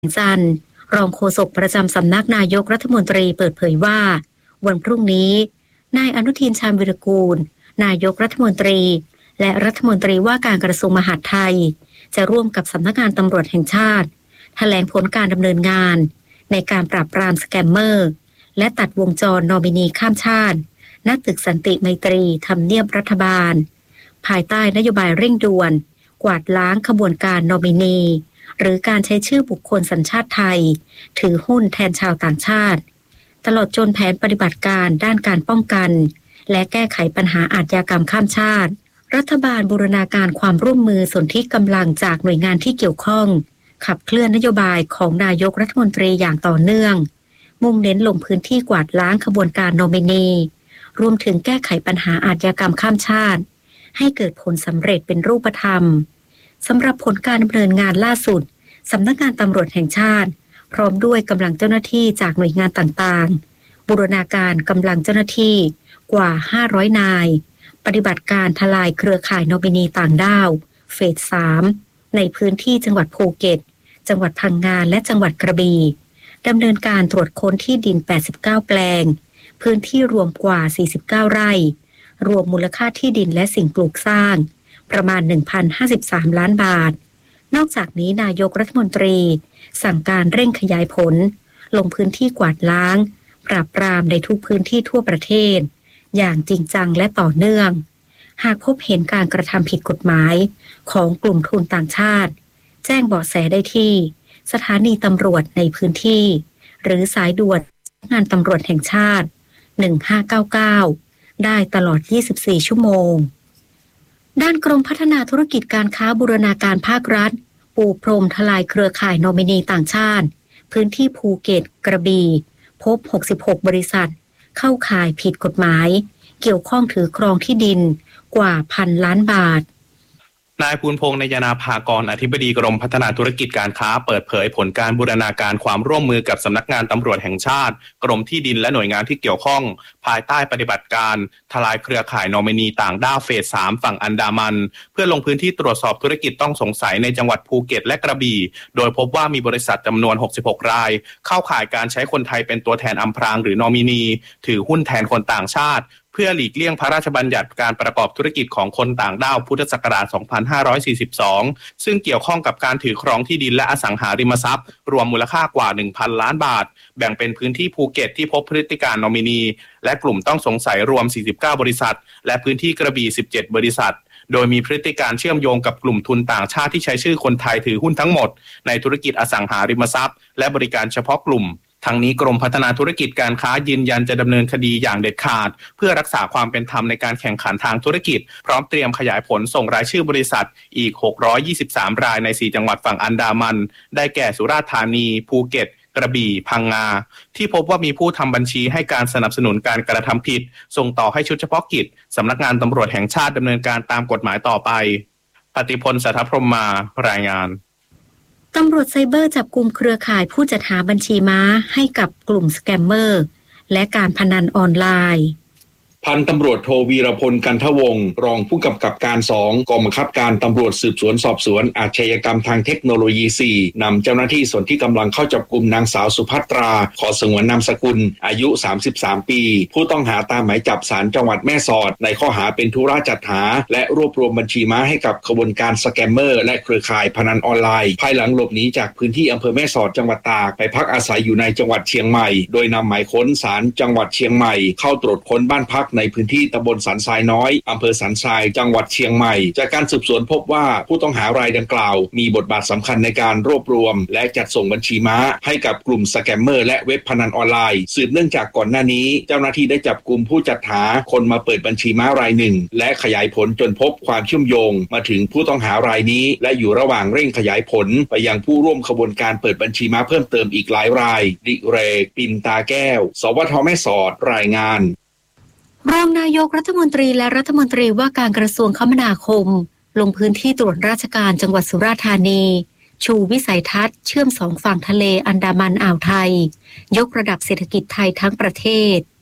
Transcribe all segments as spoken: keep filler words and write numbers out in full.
จันทร์รองโฆษกประจำสำนักนายกรัฐมนตรีเปิดเผยว่าวันพรุ่งนี้นายอนุทินชาญวิรากูลนายกรัฐมนตรีและรัฐมนตรีว่าการกระทรวงมหาดไทยจะร่วมกับสำนักงานตำรวจแห่งชาติแถลงผลการดำเนินงานในการปราบปรามสแกมเมอร์และตัดวงจรนอมินีข้ามชาติณตึกสันติไมตรีทำเนียบรัฐบาลภายใต้นโยบายเร่งด่วนกวาดล้างขบวนการนอมินีหรือการใช้ชื่อบุคคลสัญชาติไทยถือหุ้นแทนชาวต่างชาติตลอดจนแผนปฏิบัติการด้านการป้องกันและแก้ไขปัญหาอาชญากรรมข้ามชาติรัฐบาลบูรณาการความร่วมมือสนธิกำลังจากหน่วยงานที่เกี่ยวข้องขับเคลื่อนนโยบายของนายกรัฐมนตรีอย่างต่อเนื่องมุ่งเน้นลงพื้นที่กวาดล้างขบวนการนอมินีรวมถึงแก้ไขปัญหาอาชญากรรมข้ามชาติให้เกิดผลสำเร็จเป็นรูปธรรมสำหรับผลการดำเนินงานล่าสุดสำนักงานตำรวจแห่งชาติพร้อมด้วยกำลังเจ้าหน้าที่จากหน่วยงานต่างๆบูรณาการกำลังเจ้าหน้าที่กว่าห้าร้อยนายปฏิบัติการทลายเครือข่ายนอมินีต่างด้าวเฟสสามในพื้นที่จังหวัดภูเก็ตจังหวัดพังงาและจังหวัดกระบี่ดำเนินการตรวจค้นที่ดินแปดสิบเก้าแปลงพื้นที่รวมกว่าสี่สิบเก้าไร่รวมมูลค่าที่ดินและสิ่งปลูกสร้างประมาณ หนึ่งพันห้าสิบสาม ล้านบาทนอกจากนี้นายกรัฐมนตรีสั่งการเร่งขยายผลลงพื้นที่กวาดล้างปราบปรามในทุกพื้นที่ทั่วประเทศอย่างจริงจังและต่อเนื่องหากพบเห็นการกระทำผิดกฎหมายของกลุ่มทุนต่างชาติแจ้งเบาะแสได้ที่สถานีตำรวจในพื้นที่หรือสายด่วนงานตำรวจแห่งชาติหนึ่งห้าเก้าเก้าได้ตลอดยี่สิบสี่ชั่วโมงด้านกรมพัฒนาธุรกิจการค้าบูรณาการภาครัฐปูพรมทลายเครือข่ายนอมินีต่างชาติพื้นที่ภูเก็ตกระบี่พบหกสิบหกบริษัทเข้าข่ายผิดกฎหมายเกี่ยวข้องถือครองที่ดินกว่าพันล้านบาทนายภูลพงษ์ นยนาภากรอธิบดีกรมพัฒนาธุรกิจการค้าเปิดเผยผลการบูรณาการความร่วมมือกับสำนักงานตำรวจแห่งชาติกรมที่ดินและหน่วยงานที่เกี่ยวข้องภายใต้ปฏิบัติการทลายเครือข่ายนอมินีต่างด้าวเฟสสามฝั่งอันดามันเพื่อลงพื้นที่ตรวจสอบธุรกิจต้องสงสัยในจังหวัดภูเก็ตและกระบี่โดยพบว่ามีบริษัทจำนวนหกสิบหกรายเข้าข่ายการใช้คนไทยเป็นตัวแทนอำพรางหรือนอมินีถือหุ้นแทนคนต่างชาติเพื่อหลีกเลี่ยงพระราชบัญญัติการประกอบธุรกิจของคนต่างด้าวพุทธศักราช สองพันห้าร้อยสี่สิบสอง ซึ่งเกี่ยวข้องกับการถือครองที่ดินและอสังหาริมทรัพย์รวมมูลค่ากว่า หนึ่งพัน ล้านบาทแบ่งเป็นพื้นที่ภูเก็ตที่พบพฤติการนอมินีและกลุ่มต้องสงสัยรวม สี่สิบเก้า บริษัทและพื้นที่กระบี่ สิบเจ็ด บริษัทโดยมีพฤติการเชื่อมโยงกับกลุ่มทุนต่างชาติที่ใช้ชื่อคนไทยถือหุ้นทั้งหมดในธุรกิจอสังหาริมทรัพย์และบริการเฉพาะกลุ่มทั้งนี้กรมพัฒนาธุรกิจการค้ายืนยันจะดำเนินคดีอย่างเด็ดขาดเพื่อรักษาความเป็นธรรมในการแข่งขันทางธุรกิจพร้อมเตรียมขยายผลส่งรายชื่อบริษัทอีกหกร้อยยี่สิบสามรายในสี่จังหวัดฝั่งอันดามันได้แก่สุราษฎร์ธานีภูเก็ตกระบี่พังงาที่พบว่ามีผู้ทำบัญชีให้การสนับสนุนการกระทำผิดส่งต่อให้ชุดเฉพาะกิจสำนักงานตำรวจแห่งชาติดำเนินการตามกฎหมายต่อไปปฏิพล สัทธพรหมารายงานตำรวจไซเบอร์จับกุมเครือข่ายผู้จัดหาบัญชีม้าให้กับกลุ่มสแกมเมอร์และการพนันออนไลน์พันตำรวจโทวีรพลกันทวงศ์รองผู้กำกับการสองกองบังคับการตำรวจสืบสวนสอบสวนอาชญากรรมทางเทคโนโลยีสี่นำเจ้าหน้าที่ส่วนที่กำลังเข้าจับกุมนางสาวสุภัตราขอสงวนนามสกุลอายุสามสิบสามปีผู้ต้องหาตามหมายจับศาลจังหวัดแม่สอดในข้อหาเป็นธุระจัดหาและรวบรวมบัญชีม้าให้กับขบวนการสแกมเมอร์และเครือข่ายพนันออนไลน์ภายหลังหลบหนีจากพื้นที่อำเภอแม่สอดจังหวัดตากไปพักอาศัยอยู่ในจังหวัดเชียงใหม่โดยนำหมายค้นศาลจังหวัดเชียงใหม่เข้าตรวจค้นบ้านพักในพื้นที่ตำบลสันทรายน้อยอำเภอสันทรายจังหวัดเชียงใหม่จากการสืบสวนพบว่าผู้ต้องหารายดังกล่าวมีบทบาทสำคัญในการรวบรวมและจัดส่งบัญชีม้าให้กับกลุ่มสแกมเมอร์และเว็บพนันออนไลน์สืบเนื่องจากก่อนหน้านี้เจ้าหน้าที่ได้จับกลุ่มผู้จัดหาคนมาเปิดบัญชีม้ารายหนึ่งและขยายผลจนพบความเชื่อมโยงมาถึงผู้ต้องหารายนี้และอยู่ระหว่างเร่งขยายผลไปยังผู้ร่วมขบวนการเปิดบัญชีม้าเพิ่มเติมอีกหลายรายดิเรกปินตาแก้วสวทแม่สอดรายงานรองนายกรัฐมนตรีและรัฐมนตรีว่าการกระทรวงคมนาคมลงพื้นที่ตรวจราชการจังหวัดสุราษฎร์ธานีชูวิสัยทัศน์เชื่อมสองฝั่งทะเลอันดามันอ่าวไทยยกระดับเศรษฐกิจไทยทั้งประเทศ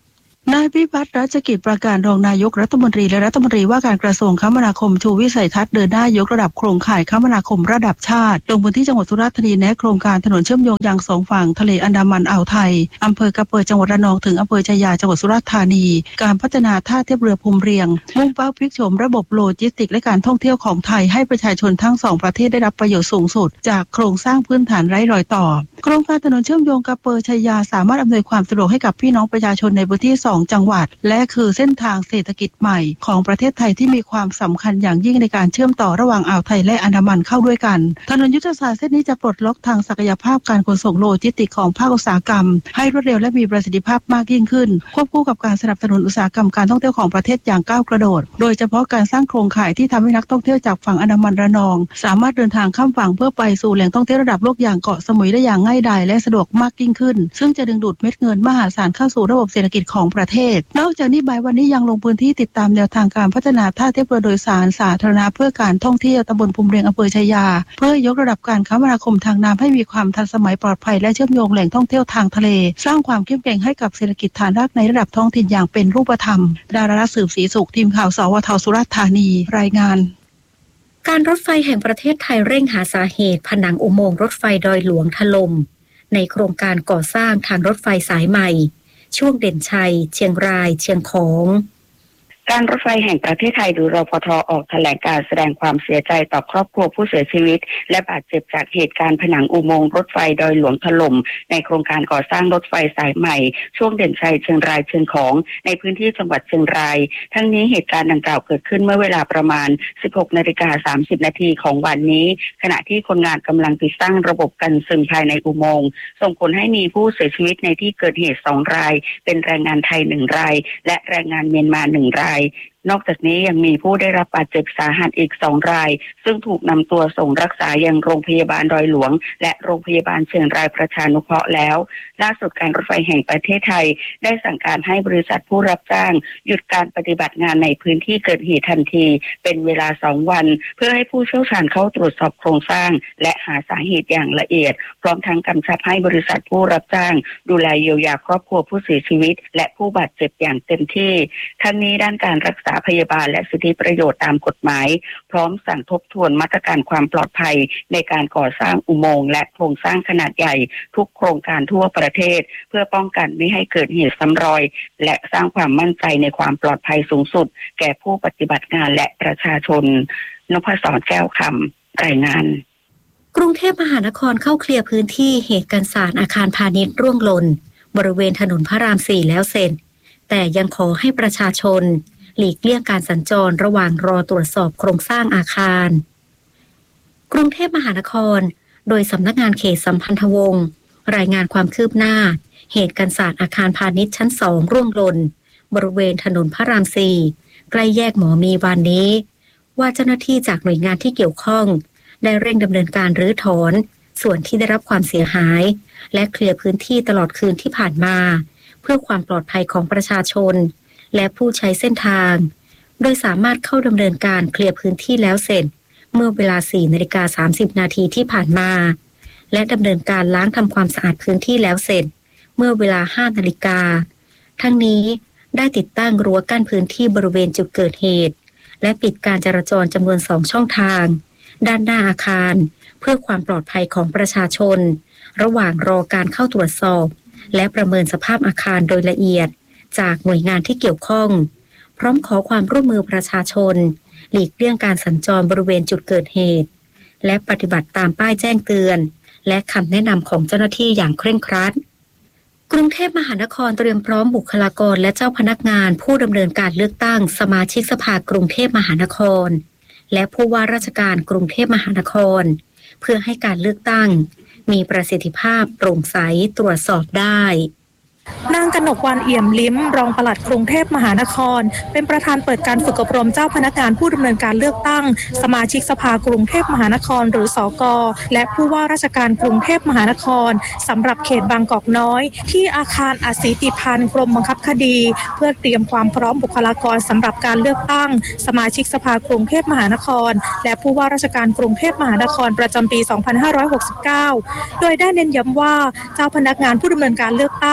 นายพิพัฒน์รัชกิจประการรองนายกรัฐมนตรีและรัฐมนตรีว่าการกระทรวงคมนาคมชูวิสัยทัศน์เดินหน้ายกระดับโครงข่ายคมนาคมระดับชาติลงพื้นที่จังหวัดสุราษฎร์ธานีแนะโครงการถนนเชื่อมโยงยังสองฝั่งทะเลอันดามันอ่าวไทยอำเภอกระเปิดจังหวัดระนองถึงอำเภอชายาจังหวัดสุราษฎร์ธานีการพัฒนาท่าเทียบเรือภูมิเรียงมุ่งเป้าพลิกโฉมระบบโลจิสติกและการท่องเที่ยวของไทยให้ประชาชนทั้งสองประเทศได้รับประโยชน์สูงสุดจากโครงสร้างพื้นฐานไร้รอยต่อโครงการถนนเชื่อมโยงกระเปิดชายาสามารถอำนวยความสะดวกให้กับพี่น้องประชาชนในพื้นที่สองจังหวัดและคือเส้นทางเศรษฐกิจใหม่ของประเทศไทยที่มีความสำคัญอย่างยิ่งในการเชื่อมต่อระหว่างอ่าวไทยและอันดามันเข้าด้วยกันถนนยุทธศาสตร์เส้นนี้จะปลดล็อกทางศักยภาพการขนส่งโลจิสติกของภาคอุตสาหกรรมให้รวดเร็วและมีประสิทธิภาพมากยิ่งขึ้นควบคู่กับการสนับสนุนอุตสาหกรรมการท่องเที่ยวของประเทศอย่างก้าวกระโดดโดยเฉพาะการสร้างโครงข่ายที่ทำให้นักท่องเที่ยวจากฝั่งอันดามันระนองสามารถเดินทางข้ามฝั่งเพื่อไปสู่แหล่งท่องเที่ยวระดับโลกอย่างเกาะสมุยได้อย่างง่ายดายและสะดวกมากยิ่งขึ้นซึ่งจะดึงดูดเม็ดเงินมหาศาลเข้าสู่ระบบเศรษฐกิจของประเทศนอกจากนี้บ่ายวันนี้ยังลงพื้นที่ติดตามแนวทางการพัฒนาท่าเทียบเรือโดยสารสาธารณะเพื่อการท่องเที่ยวตำบลภูมิเรียงอำเภอชายาเพื่อยกระดับการคมนาคมทางน้ำให้มีความทันสมัยปลอดภัยและเชื่อมโยงแหล่งท่องเที่ยวทางทะเลสร้างความเข้มแข็งให้กับเศรษฐกิจฐานรากในระดับท้องถิ่นอย่างเป็นรูปธรรมดารารัตน์สืบศรีสุขทีมข่าวสวทสุราษฎร์ธานีรายงานการรถไฟแห่งประเทศไทยเร่งหาสาเหตุผนังอุโมงค์รถไฟดอยหลวงถล่มในโครงการก่อสร้างทางรถไฟสายใหม่ช่วงเด่นชัยเชียงรายเชียงของการรถไฟแห่งประเทศไทยหรือรพท.ออกแถลงการแสดงความเสียใจต่อครอบครัวผู้เสียชีวิตและบาดเจ็บจากเหตุการณ์ผนังอุโมงค์รถไฟดอยหลวงถล่มในโครงการก่อสร้างรถไฟสายใหม่ช่วงเด่นชัยเชียงรายเชียงของในพื้นที่จังหวัดเชียงรายทั้งนี้เหตุการณ์ดังกล่าวเกิดขึ้นเมื่อเวลาประมาณ สิบหกนาฬิกาสามสิบนาทีของวันนี้ขณะที่คนงานกำลังติดตั้งระบบกันซึมภายในอุโมงค์ส่งผลให้มีผู้เสียชีวิตในที่เกิดเหตุสองรายเป็นแรงงานไทยหนึ่งรายและแรงงานเมียนมาหนึ่งรายนอกจากนี้ยังมีผู้ได้รับบาดเจ็บสาหัสอีกสองรายซึ่งถูกนำตัวส่งรักษายังโรงพยาบาลดอยหลวงและโรงพยาบาลเชียงรายประชานุเคราะห์แล้วล่าสุดการรถไฟแห่งประเทศไทยได้สั่งการให้บริษัทผู้รับจ้างหยุดการปฏิบัติงานในพื้นที่เกิดเหตุทันทีเป็นเวลาสองวันเพื่อให้ผู้เชี่ยวชาญเข้าตรวจสอบโครงสร้างและหาสาเหตุอย่างละเอียดพร้อมทั้งกำชับให้บริษัทผู้รับจ้างดูแลเยียวยาครอบครัวผู้เสียชีวิตและผู้บาดเจ็บอย่างเต็มที่ทั้งนี้ด้านการรักษาพยาบาลและสิทธิประโยชน์ตามกฎหมายพร้อมสั่งทบทวนมาตรการความปลอดภัยในการก่อสร้างอุโมงค์และโครงสร้างขนาดใหญ่ทุกโครงการทั่วประเทศเพื่อป้องกันไม่ให้เกิดเหตุซ้ำรอยและสร้างความมั่นใจในความปลอดภัยสูงสุดแก่ผู้ปฏิบัติงานและประชาชนนพศรแก้วคำรายงานกรุงเทพมหานครเข้าเคลียร์พื้นที่เหตุการณ์สารอาคารพาณิชย์ร่วงหล่นบริเวณถนนพระรามสี่แล้วเสร็จแต่ยังขอให้ประชาชนหลีกเลี่ยงการสัญจรระหว่างรอตรวจสอบโครงสร้างอาคารกรุงเทพมหานครโดยสำนักงานเขตสัมพันธวงศ์รายงานความคืบหน้าเหตุการณ์สารอาคารพาณิชย์ชั้นสองร่วงหล่นบริเวณถนนพระรามสี่ใกล้แยกหมอมีวันนี้ว่าเจ้าหน้าที่จากหน่วยงานที่เกี่ยวข้องได้เร่งดำเนินการรื้อถอนส่วนที่ได้รับความเสียหายและเคลียร์พื้นที่ตลอดคืนที่ผ่านมาเพื่อความปลอดภัยของประชาชนและผู้ใช้เส้นทางโดยสามารถเข้าดำเนินการเคลียร์พื้นที่แล้วเสร็จเมื่อเวลา สี่นาฬิกาสามสิบนาทีที่ผ่านมาและดำเนินการล้างทำความสะอาดพื้นที่แล้วเสร็จเมื่อเวลา ห้านาฬิกาทั้งนี้ได้ติดตั้งรั้วกั้นพื้นที่บริเวณจุดเกิดเหตุและปิดการจราจรจำนวนสองช่องทางด้านหน้าอาคารเพื่อความปลอดภัยของประชาชนระหว่างรอการเข้าตรวจสอบและประเมินสภาพอาคารโดยละเอียดจากหน่วยงานที่เกี่ยวข้องพร้อมขอความร่วมมือประชาชนหลีกเลี่ยงการสัญจรบริเวณจุดเกิดเหตุและปฏิบัติตามป้ายแจ้งเตือนและคำแนะนำของเจ้าหน้าที่อย่างเคร่งครัดกรุงเทพมหานครเตรียมพร้อมบุคลากรและเจ้าพนักงานผู้ดำเนินการเลือกตั้งสมาชิกสภากรุงเทพมหานครและผู้ว่าราชการกรุงเทพมหานครเพื่อให้การเลือกตั้งมีประสิทธิภาพโปร่งใสตรวจสอบได้นางกนกวรรณเอี่ยมลิ้มรองปลัดกรุงเทพมหานครเป็นประธานเปิดการฝึกอบรมเจ้าพนักงานผู้ดำเนินการเลือกตั้งสมาชิกสภากรุงเทพมหานครหรือสก.และผู้ว่าราชการกรุงเทพมหานครสำหรับเขตบางกอกน้อยที่อาคารอสิติพันธ์กรมบังคับคดีเพื่อเตรียมความพร้อมบุคลากรสำหรับการเลือกตั้งสมาชิกสภากรุงเทพมหานครและผู้ว่าราชการกรุงเทพมหานครประจำปี สองพันห้าร้อยหกสิบเก้า โดยได้เน้นย้ำว่าเจ้าพนักงานผู้ดำเนินการเลือกตั้ง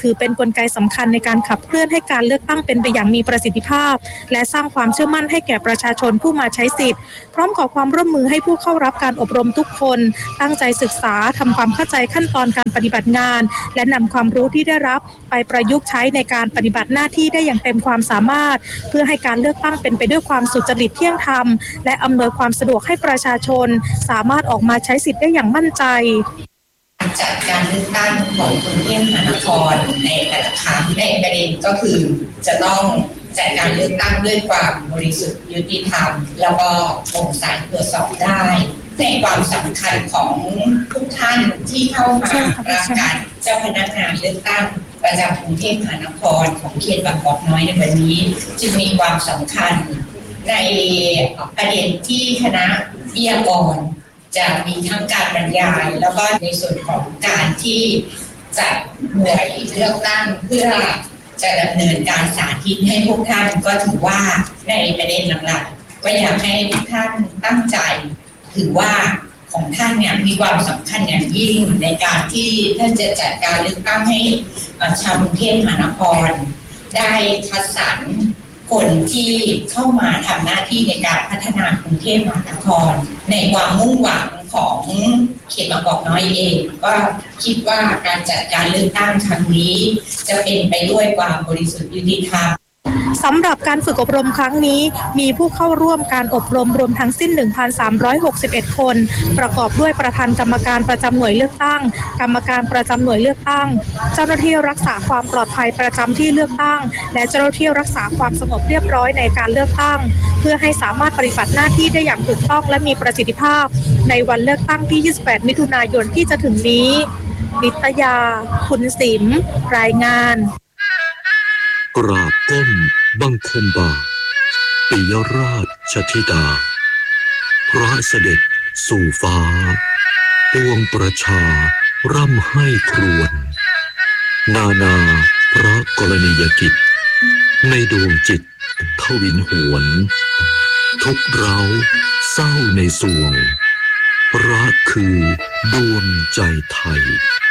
ถือเป็นกลไกสำคัญในการขับเคลื่อนให้การเลือกตั้งเป็นไปอย่างมีประสิทธิภาพและสร้างความเชื่อมั่นให้แก่ประชาชนผู้มาใช้สิทธิ์พร้อมขอความร่วมมือให้ผู้เข้ารับการอบรมทุกคนตั้งใจศึกษาทำความเข้าใจขั้นตอนการปฏิบัติงานและนำความรู้ที่ได้รับไปประยุกต์ใช้ในการปฏิบัติหน้าที่ได้อย่างเต็มความสามารถเพื่อให้การเลือกตั้งเป็นไปด้วยความสุจริตเที่ยงธรรมและอำนวยความสะดวกให้ประชาชนสามารถออกมาใช้สิทธิ์ได้อย่างมั่นใจจัดการเลือกตั้งของกรุงเทพมหานครในแต่ละครั้งในประเด็นก็คือจะต้องจัดการเลือกตั้งด้วยความบริสุทธิ์ยุติธรรมแล้วก็โปร่งใสตรวจสอบได้ในความสำคัญของทุกท่านที่เข้ามารับการเจ้าพนักงานเลือกตั้งประจำกรุงเทพมหานครของเขตบางกอกน้อยในวันนี้จึงมีความสำคัญในประเด็นที่คณะวิทยากรจะมีทั้งการบรรยายแล้วก็ในส่วนของการที่จัดหน่วยเลือกตั้งเพื่อจะดำเนินการสาธิตให้พวกท่านก็ถือว่าในประเด็นหลักๆก็อยากให้ทุกท่านตั้งใจถือว่าของท่านเนี่ยมีความสำคัญอย่างยิ่งในการที่ท่านจะจัดการเลือกตั้งให้ชาวกรุงเทพมหานครได้คัดสรรคนที่เข้ามาทำหน้าที่ในการพัฒนากรุงเทพมหานครในความมุ่งหวังของเขตบางกอกน้อยเองก็คิดว่าการจัดการเลือกตั้งครั้งนี้จะเป็นไปด้วยความบริสุทธิ์ยุติธรรมสำหรับการฝึกอบรมครั้งนี้มีผู้เข้าร่วมการอบรมรวมทั้งสิ้น หนึ่งพันสามร้อยหกสิบเอ็ด คนประกอบด้วยประธานกรรมการประจำหน่วยเลือกตั้งกรรมการประจำหน่วยเลือกตั้งเจ้าหน้าที่รักษาความปลอดภัยประจำที่เลือกตั้งและเจ้าหน้าที่รักษาความสงบเรียบร้อยในการเลือกตั้งเพื่อให้สามารถปฏิบัติหน้าที่ได้อย่างถูกต้องและมีประสิทธิภาพในวันเลือกตั้งที่ยี่สิบแปดมิถุนายนที่จะถึงนี้นิตยาคุณศิลป์รายงานกราบก้มบังคมบาทปิยราชธิดาพระเสด็จสู่ฟ้าปวงประชาร่ำให้ครวญนานาพระกรณียกิจในดวงจิตทวินหวนทุกเร้าเศร้าในสวงรักคือดวงใจไทย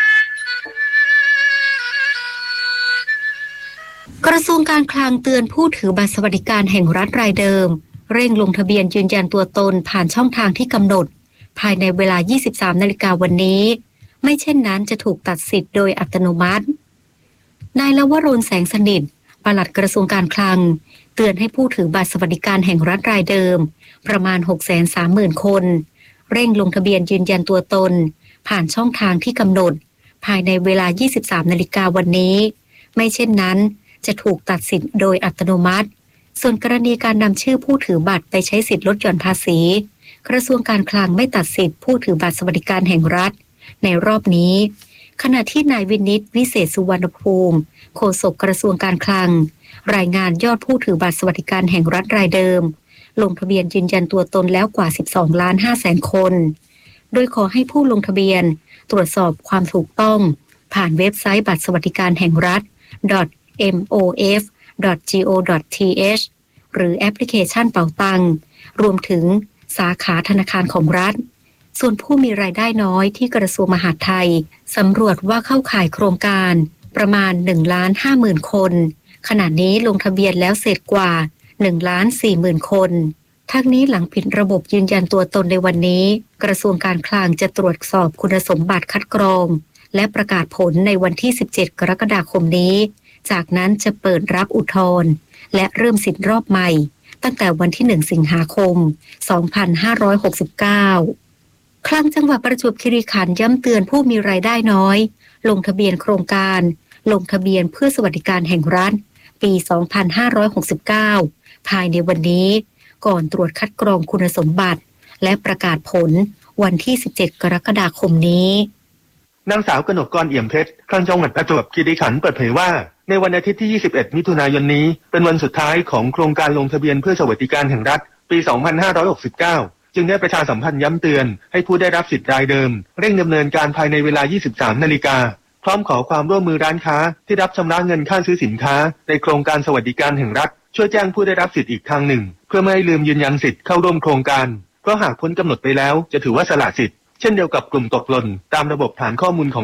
กระทรวงการคลังเตือนผู้ถือบัตรสวัสดิการแห่งรัฐรายเดิมเร่งลงทะเบียนยืนยันตัวตนผ่านช่องทางที่กำหนดภายในเวลา ยี่สิบสาม นาฬิกาวันนี้ไม่เช่นนั้นจะถูกตัดสิทธิ์โดยอัตโนมัตินายลวรนแสงสนิทปลัดกระทรวงการคลังเตือนให้ผู้ถือบัตรสวัสดิการแห่งรัฐรายเดิมประมาณ หกแสนสามหมื่น คนเร่งลงทะเบียนยืนยันตัวตนผ่านช่องทางที่กำหนดภายในเวลา ยี่สิบสาม นาฬิกาวันนี้ไม่เช่นนั้นจะถูกตัดสิทธิ์โดยอัตโนมัติส่วนกรณีการนำชื่อผู้ถือบัตรไปใช้สิทธิ์ลดหย่อนภาษีกระทรวงการคลังไม่ตัดสิทธิ์ผู้ถือบัตรสวัสดิการแห่งรัฐในรอบนี้ขณะที่นายวินิตวิเศษสุวรรณภูมิโฆษกกระทรวงการคลังรายงานยอดผู้ถือบัตรสวัสดิการแห่งรัฐรายเดิมลงทะเบียนยืนยันตัวตนแล้วกว่าสิบสองล้านห้าแสนคนโดยขอให้ผู้ลงทะเบียนตรวจสอบความถูกต้องผ่านเว็บไซต์บัตรสวัสดิการแห่งรัฐ เอ็ม โอ เอฟ ดอท จี โอ ดอท ที เอช หรือแอปพลิเคชันเป๋าตังรวมถึงสาขาธนาคารของรัฐส่วนผู้มีรายได้น้อยที่กระทรวงมหาดไทยสำรวจว่าเข้าข่ายโครงการประมาณ หนึ่งล้านห้าหมื่น คนขณะนี้ลงทะเบียนแล้วเสร็จกว่า หนึ่งล้านสี่หมื่น คนทั้งนี้หลังปิดระบบยืนยันตัวตนในวันนี้กระทรวงการคลังจะตรวจสอบคุณสมบัติคัดกรองและประกาศผลในวันที่สิบเจ็ดกรกฎาคมนี้จากนั้นจะเปิดรับอุทธรณ์และเริ่มสิทธิ์รอบใหม่ตั้งแต่วันที่หนึ่งสิงหาคมสองพันห้าร้อยหกสิบเก้าคลังจังหวัดประจวบคีรีขันธ์ย้ำเตือนผู้มีรายได้น้อยลงทะเบียนโครงการลงทะเบียนเพื่อสวัสดิการแห่งรัฐปีสองพันห้าร้อยหกสิบเก้าภายในวันนี้ก่อนตรวจคัดกรองคุณสมบัติและประกาศผลวันที่สิบเจ็ดกรกฎาคมนี้นางสาวกนกกรเอี่ยมเพชรคลังจังหวัดประจวบคีรีขันธ์เปิดเผยว่าในวันอาทิตย์ที่ยี่สิบเอ็ดมิถุนายนนี้เป็นวันสุดท้ายของโครงการลงทะเบียนเพื่อสวัสดิการแห่งรัฐปีสองพันห้าร้อยหกสิบเก้าจึงได้ประชาสัมพันธ์ย้ำเตือนให้ผู้ได้รับสิทธิ์รายเดิมเร่งดำเนินการภายในเวลา ยี่สิบสาม นาฬิกาพร้อมขอความร่วมมือร้านค้าที่รับชำระเงินค่าซื้อสินค้าในโครงการสวัสดิการแห่งรัฐช่วยแจ้งผู้ได้รับสิทธิ์อีกทางหนึ่งเพื่อไม่ให้ลืมยืนยันสิทธิ์เข้าร่วมโครงการเพราะหากพ้นกำหนดไปแล้วจะถือว่าสละสิทธิ์เช่นเดียวกับกลุ่มตกหล่นตามระบบฐานข้อมูลของรัฐ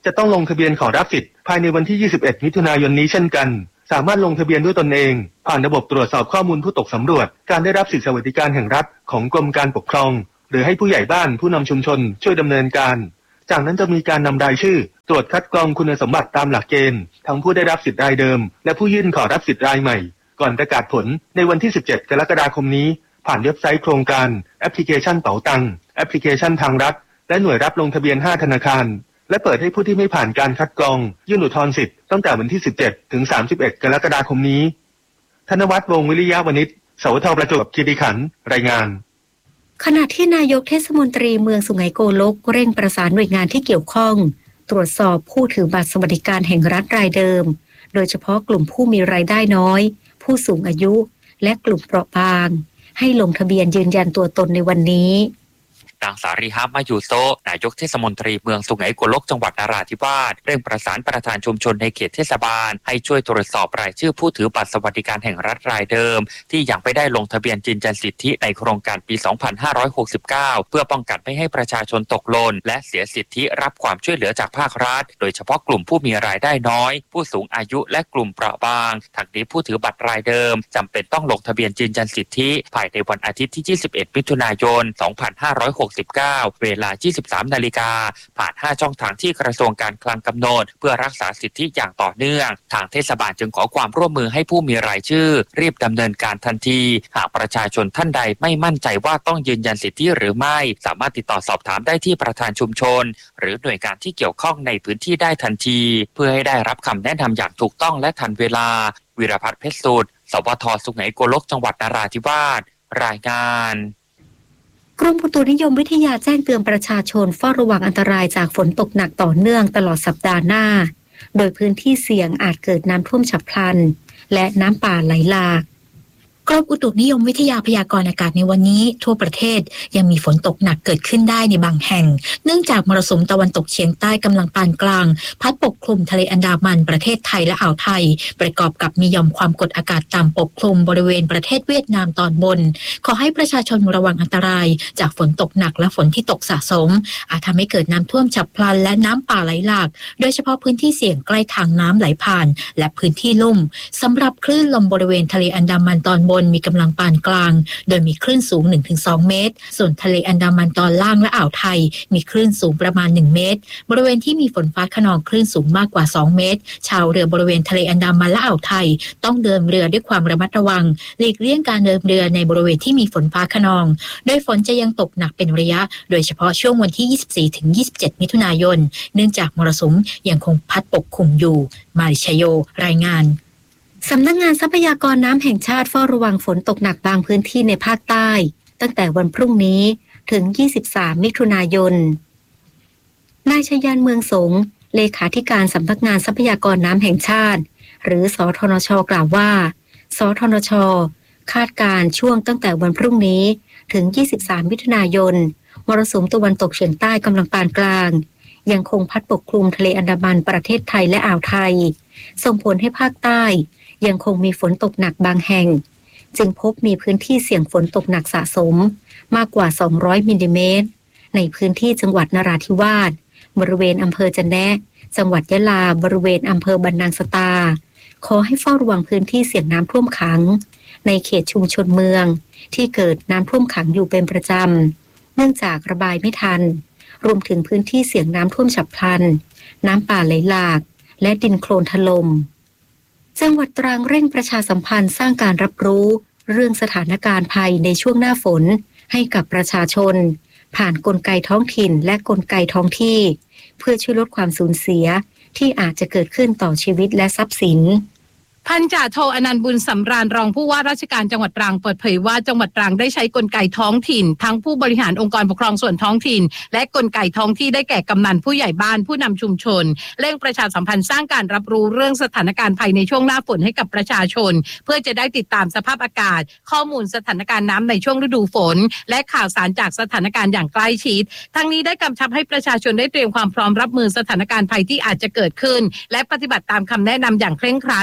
จะต้องลงทะเบียนขอรับสิทธิ์ภายในวันที่ยี่สิบเอ็ดมิถุนายนนี้เช่นกันสามารถลงทะเบียนด้วยตนเองผ่านระบบตรวจสอบข้อมูลผู้ตกสำรวจการได้รับสิทธิสวัสดิการแห่งรัฐของกรมการปกครองหรือให้ผู้ใหญ่บ้านผู้นำชุมชนช่วยดำเนินการจากนั้นจะมีการนำรายชื่อตรวจคัดกรองคุณสมบัติตามหลักเกณฑ์ทั้งผู้ได้รับสิทธิ์รายเดิมและผู้ยื่นขอรับสิทธิ์รายใหม่ก่อนประกาศผลในวันที่สิบเจ็ดกรกฎาคมนี้ผ่านเว็บไซต์โครงการแอปพลิเคชันเป๋าตังแอปพลิเคชันทางรัฐและหน่วยรับลงทะเบียนห้าธนาคารและเปิดให้ผู้ที่ไม่ผ่านการคัดกรองยื่นอุทธรณ์สิทธิ์ตั้งแต่วันที่สิบเจ็ดถึงสามสิบเอ็ดกรกฎาคมนี้ธนวัฒน์วงศ์วิริยะวณิชสวทประจวบคีรีขันธ์รายงานขณะที่นายกเทศมนตรีเมืองสุไหงโกลกเร่งประสานหน่วยงานที่เกี่ยวข้องตรวจสอบผู้ถือบัตรสวัสดิการแห่งรัฐรายเดิมโดยเฉพาะกลุ่มผู้มีรายได้น้อยผู้สูงอายุและกลุ่มเปราะบางให้ลงทะเบียนยืนยันตัวตนในวันนี้นางสารีฮะมายูโซนายกเทศมนตรีเมืองสุไหงโกลกจังหวัดนราธิวาสเร่งประสานประธานชุมชนในเขตเทศบาลให้ช่วยตรวจสอบรายชื่อผู้ถือบัตรสวัสดิการแห่งรัฐรายเดิมที่ยังไม่ได้ลงทะเบียนยืนยันสิทธิในโครงการปี สองพันห้าร้อยหกสิบเก้า เพื่อป้องกันไม่ให้ประชาชนตกหล่นและเสียสิทธิรับความช่วยเหลือจากภาครัฐโดยเฉพาะกลุ่มผู้มีรายได้น้อยผู้สูงอายุและกลุ่มเปราะบางทั้งนี้ผู้ถือบัตรรายเดิมจำเป็นต้องลงทะเบียนยืนยันสิทธิภายในวันอาทิตย์ที่ยี่สิบเอ็ดมิถุนายนสองพันห้าร้อยหกสิบเก้าเวลา ยี่สิบสาม นาฬิกาผ่านห้าช่องทางที่กระทรวงการคลังกำหนดเพื่อรักษาสิทธิอย่างต่อเนื่องทางเทศบาลจึงขอความร่วมมือให้ผู้มีรายชื่อรีบดำเนินการทันทีหากประชาชนท่านใดไม่มั่นใจว่าต้องยืนยันสิทธิหรือไม่สามารถติดต่อสอบถามได้ที่ประธานชุมชนหรือหน่วยงานที่เกี่ยวข้องในพื้นที่ได้ทันทีเพื่อให้ได้รับคำแนะนำอย่างถูกต้องและทันเวลาวิรพัฒน์เพชรสุดสวทสุไหงโกลกจังหวัดนราธิวาสรายงานกรมอุตุนิยมวิทยาแจ้งเตือนประชาชนเฝ้าระวังอันตรายจากฝนตกหนักต่อเนื่องตลอดสัปดาห์หน้าโดยพื้นที่เสี่ยงอาจเกิดน้ำท่วมฉับพลันและน้ำป่าไหลหลากกรมอุตุนิยมวิทยาพยากรณ์อากาศในวันนี้ทั่วประเทศยังมีฝนตกหนักเกิดขึ้นได้ในบางแห่งเนื่องจากมรสุมตะวันตกเฉียงใต้กำลังปานกลางพัดปกคลุมทะเลอันดามันประเทศไทยและอ่าวไทยประกอบกับมีหย่อมความกดอากาศต่ำปกคลุมบริเวณประเทศเวียดนามตอนบนขอให้ประชาชนระวังอันตรายจากฝนตกหนักและฝนที่ตกสะสมอาจทำให้เกิดน้ำท่วมฉับพลันและน้ำป่าไหลหลากโดยเฉพาะพื้นที่เสี่ยงใกล้ทางน้ำไหลผ่านและพื้นที่ลุ่มสำหรับคลื่นลมบริเวณทะเลอันดามันตอนบนมีกำลังปานกลางโดยมีคลื่นสูง หนึ่งถึงสอง เมตรส่วนทะเลอันดามันตอนล่างและอ่าวไทยมีคลื่นสูงประมาณหนึ่งเมตรบริเวณที่มีฝนฟ้าคะนองคลื่นสูงมากกว่าสองเมตรชาวเรือบริเวณทะเลอันดามันและอ่าวไทยต้องเดินเรือด้วยความระมัดระวังหลีกเลี่ยงการเดินเรือในบริเวณที่มีฝนฟ้าคะนองโดยฝนจะยังตกหนักเป็นระยะโดยเฉพาะช่วงวันที่ยี่สิบสี่ถึงยี่สิบเจ็ดมิถุนายนเนื่องจากมรสุมยังคงพัดปกคลุมอยู่มาริชโยรายงานสำนักงานทรัพยากรน้ำแห่งชาติเฝ้าระวังฝนตกหนักบางพื้นที่ในภาคใต้ตั้งแต่วันพรุ่งนี้ถึงยี่สิบสามมิถุนายนนายชยันเมืองสงเลขาธิการสำนักงานทรัพยากรน้ำแห่งชาติหรือสทนช.กล่าวว่าสทนช.คาดการช่วงตั้งแต่วันพรุ่งนี้ถึงยี่สิบสามมิถุนายนมรสุมตะวันตกเฉียงใต้กำลังปานกลางยังคงพัดปกคลุมทะเลอันดามันประเทศไทยและอ่าวไทยส่งผลให้ภาคใต้ยังคงมีฝนตกหนักบางแห่งจึงพบมีพื้นที่เสี่ยงฝนตกหนักสะสมมากกว่าสองร้อยมิลลิเมตรในพื้นที่จังหวัดนราธิวาสบริเวณอำเภอจะแนะจังหวัดยะลาบริเวณอำเภอบรรนังสตาขอให้เฝ้าระวังพื้นที่เสี่ยงน้ำท่วมขังในเขตชุมชนเมืองที่เกิดน้ำท่วมขังอยู่เป็นประจำเนื่องจากระบายไม่ทันรวมถึงพื้นที่เสี่ยงน้ำท่วมฉับพลันน้ำป่าไหลหลากและดินโคลนถล่มจังหวัดตรังเร่งประชาสัมพันธ์สร้างการรับรู้เรื่องสถานการณ์ภัยในช่วงหน้าฝนให้กับประชาชนผ่านกลไกท้องถิ่นและกลไกท้องที่เพื่อช่วยลดความสูญเสียที่อาจจะเกิดขึ้นต่อชีวิตและทรัพย์สินพันจ่าโทอนันต์บุญสำราญรองผู้ว่าราชการจังหวัดตรังเปิดเผยว่าจังหวัดตรังได้ใช้กลไกท้องถิ่นทั้งผู้บริหารองค์กรปกครองส่วนท้องถิ่นและกลไกท้องที่ได้แก่กำนันผู้ใหญ่บ้านผู้นำชุมชนเร่งประชาสัมพันธ์สร้างการรับรู้เรื่องสถานการณ์ภัยในช่วงหน้าฝนให้กับประชาชนเพื่อจะได้ติดตามสภาพอากาศข้อมูลสถานการณ์น้ำในช่วงฤดูฝนและข่าวสารจากสถานการณ์อย่างใกล้ชิดทั้งนี้ได้กำชับให้ประชาชนได้เตรียมความพร้อมรับมือสถานการณ์ภัยที่อาจจะเกิดขึ้นและปฏิบัติตามคำแนะนำอย่างเคร่งครัดซึ่ง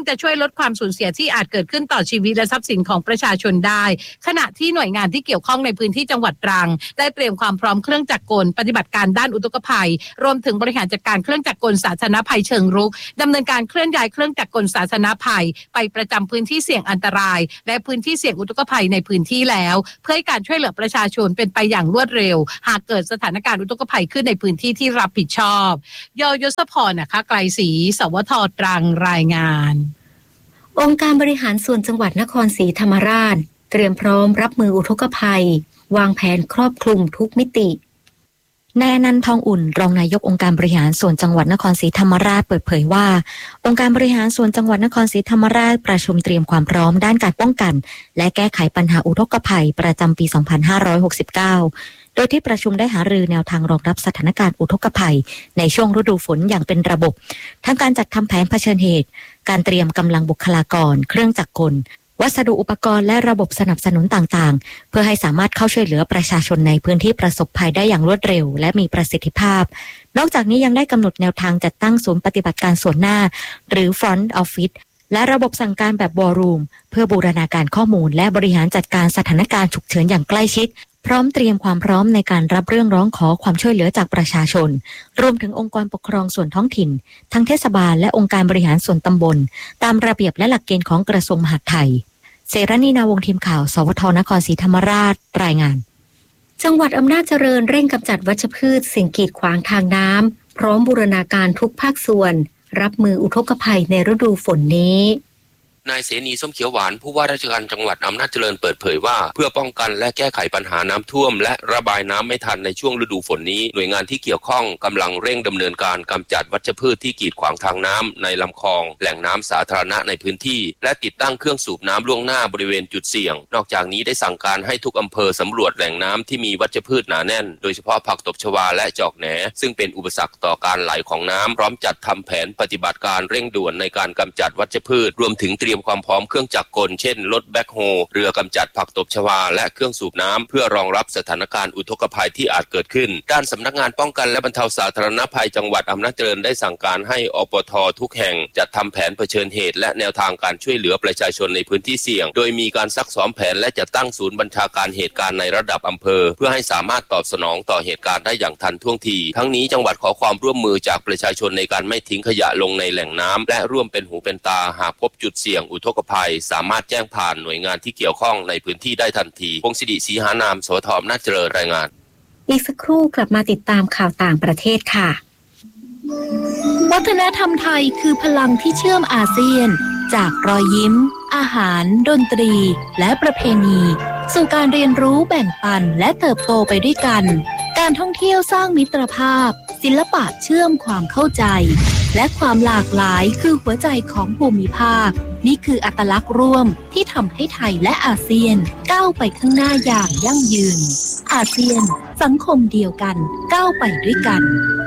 จะช่วยลดความสูญเสียที่อาจเกิดขึ้นต่อชีวิตและทรัพย์สินของประชาชนได้ขณะที่หน่วยงานที่เกี่ยวข้องในพื้นที่จังหวัดตรังได้เตรียมความพร้อมเครื่องจักรกลปฏิบัติการด้านอุทกภัยรวมถึงบริหารจัดการเครื่องจักรกลสาธารณภัยเชิงรุกดำเนินการเคลื่อนย้ายเครื่องจักรกลสาธารณภัยไปประจำพื้นที่เสี่ยงอันตรายและพื้นที่เสี่ยงอุทกภัยในพื้นที่แล้วเพื่อให้การช่วยเหลือประชาชนเป็นไปอย่างรวดเร็วหากเกิดสถานการณ์อุทกภัยขึ้นในพื้นที่ที่รับผิดชอบยยศพรนะคะไกลศรีสวทตรังรายงานองค์การบริหารส่วนจังหวัดนครศรีธรรมราชเตรียมพร้อมรับมืออุทกภัยวางแผนครอบคลุมทุกมิตินายอนันต์ทองอุ่นรองนายกองค์การบริหารส่วนจังหวัดนครศรีธรรมราชเปิดเผยว่าองค์การบริหารส่วนจังหวัดนครศรีธรรมราชประชุมเตรียมความพร้อมด้านการป้องกันและแก้ไขปัญหาอุทกภัยประจำปี สองพันห้าร้อยหกสิบเก้า โดยที่ประชุมได้หารือแนวทางรองรับสถานการณ์อุทกภัยในช่วงฤดูฝนอย่างเป็นระบบทั้งการจัดทำแผนเผชิญเหตุการเตรียมกำลังบุคลากรเครื่องจักรกลวัสดุอุปกรณ์และระบบสนับสนุนต่างๆเพื่อให้สามารถเข้าช่วยเหลือประชาชนในพื้นที่ประสบภัยได้อย่างรวดเร็วและมีประสิทธิภาพนอกจากนี้ยังได้กำหนดแนวทางจัดตั้งศูนย์ปฏิบัติการส่วนหน้าหรือ Front Office และระบบสั่งการแบบ War Room เพื่อบูรณาการข้อมูลและบริหารจัดการสถานการณ์ฉุกเฉินอย่างใกล้ชิดพร้อมเตรียมความพร้อมในการรับเรื่องร้องขอความช่วยเหลือจากประชาชนรวมถึงองค์กรปกครองส่วนท้องถิ่นทั้งเทศบาลและองค์การบริหารส่วนตำบลตามระเบียบและหลักเกณฑ์ของกระทรวงมหาดไทยเสรณีนาวงศ์ทีมข่าวสวทนครศรีธรรมราชรายงานจังหวัดอำนาจเจริญเร่งกำจัดวัชพืชสิ่งกีดขวางทางน้ำพร้อมบูรณาการทุกภาคส่วนรับมืออุทกภัยในฤดูฝนนี้นายเสนีส้มเขียวหวานผู้ว่าราชการจังหวัดอำนาจเจริญเปิดเผยว่าเพื่อป้องกันและแก้ไขปัญหาน้ำท่วมและระบายน้ำไม่ทันในช่วงฤดูฝนนี้หน่วยงานที่เกี่ยวข้องกำลังเร่งดำเนินการกำจัดวัชพืชที่กีดขวางทางน้ำในลำคลองแหล่งน้ำสาธารณะในพื้นที่และติดตั้งเครื่องสูบน้ำล่วงหน้าบริเวณจุดเสี่ยงนอกจากนี้ได้สั่งการให้ทุกอำเภอสำรวจแหล่งน้ำที่มีวัชพืชหนาแน่นโดยเฉพาะผักตบชวาและจอกแหนซึ่งเป็นอุปสรรคต่อการไหลของน้ำพร้อมจัดทำแผนปฏิบัติการเร่งด่วนในการกำจัดวัชพืชรวมถึงเตรียมความพร้อมเครื่องจักรกลเช่นรถแบ็คโฮเรือกำจัดผักตบชวาและเครื่องสูบน้ำเพื่อรองรับสถานการณ์อุทกภัยที่อาจเกิดขึ้นด้านสำนักงานป้องกันและบรรเทาสาธารณภัยจังหวัดอำนาจเจริญได้สั่งการให้อปท.ทุกแห่งจัดทำแผนเผชิญเหตุและแนวทางการช่วยเหลือประชาชนในพื้นที่เสี่ยงโดยมีการซักซ้อมแผนและจัดตั้งศูนย์บัญชาการเหตุการณ์ในระดับอำเภอเพื่อให้สามารถตอบสนองต่อเหตุการณ์ได้อย่างทันท่วงทีทั้งนี้จังหวัดขอความร่วมมือจากประชาชนในการไม่ทิ้งขยะลงในแหล่งน้ำและร่วมเป็นหูเป็นตาหากพบจุดเสี่ยงอุทกภัยสามารถแจ้งผ่านหน่วยงานที่เกี่ยวข้องในพื้นที่ได้ทันทีพงศิริศรีหานามสวทอำนาจเจริญรายงานอีกสักครู่กลับมาติดตามข่าวต่างประเทศค่ะวัฒนธรรมไทยคือพลังที่เชื่อมอาเซียนจากรอยยิ้มอาหารดนตรีและประเพณีสู่การเรียนรู้แบ่งปันและเติบโตไปด้วยกันการท่องเที่ยวสร้างมิตรภาพศิลปะเชื่อมความเข้าใจและความหลากหลายคือหัวใจของภูมิภาคนี่คืออัตลักษณ์ร่วมที่ทำให้ไทยและอาเซียนก้าวไปข้างหน้าอย่างยั่งยืนอาเซียนสังคมเดียวกันก้าวไปด้วยกัน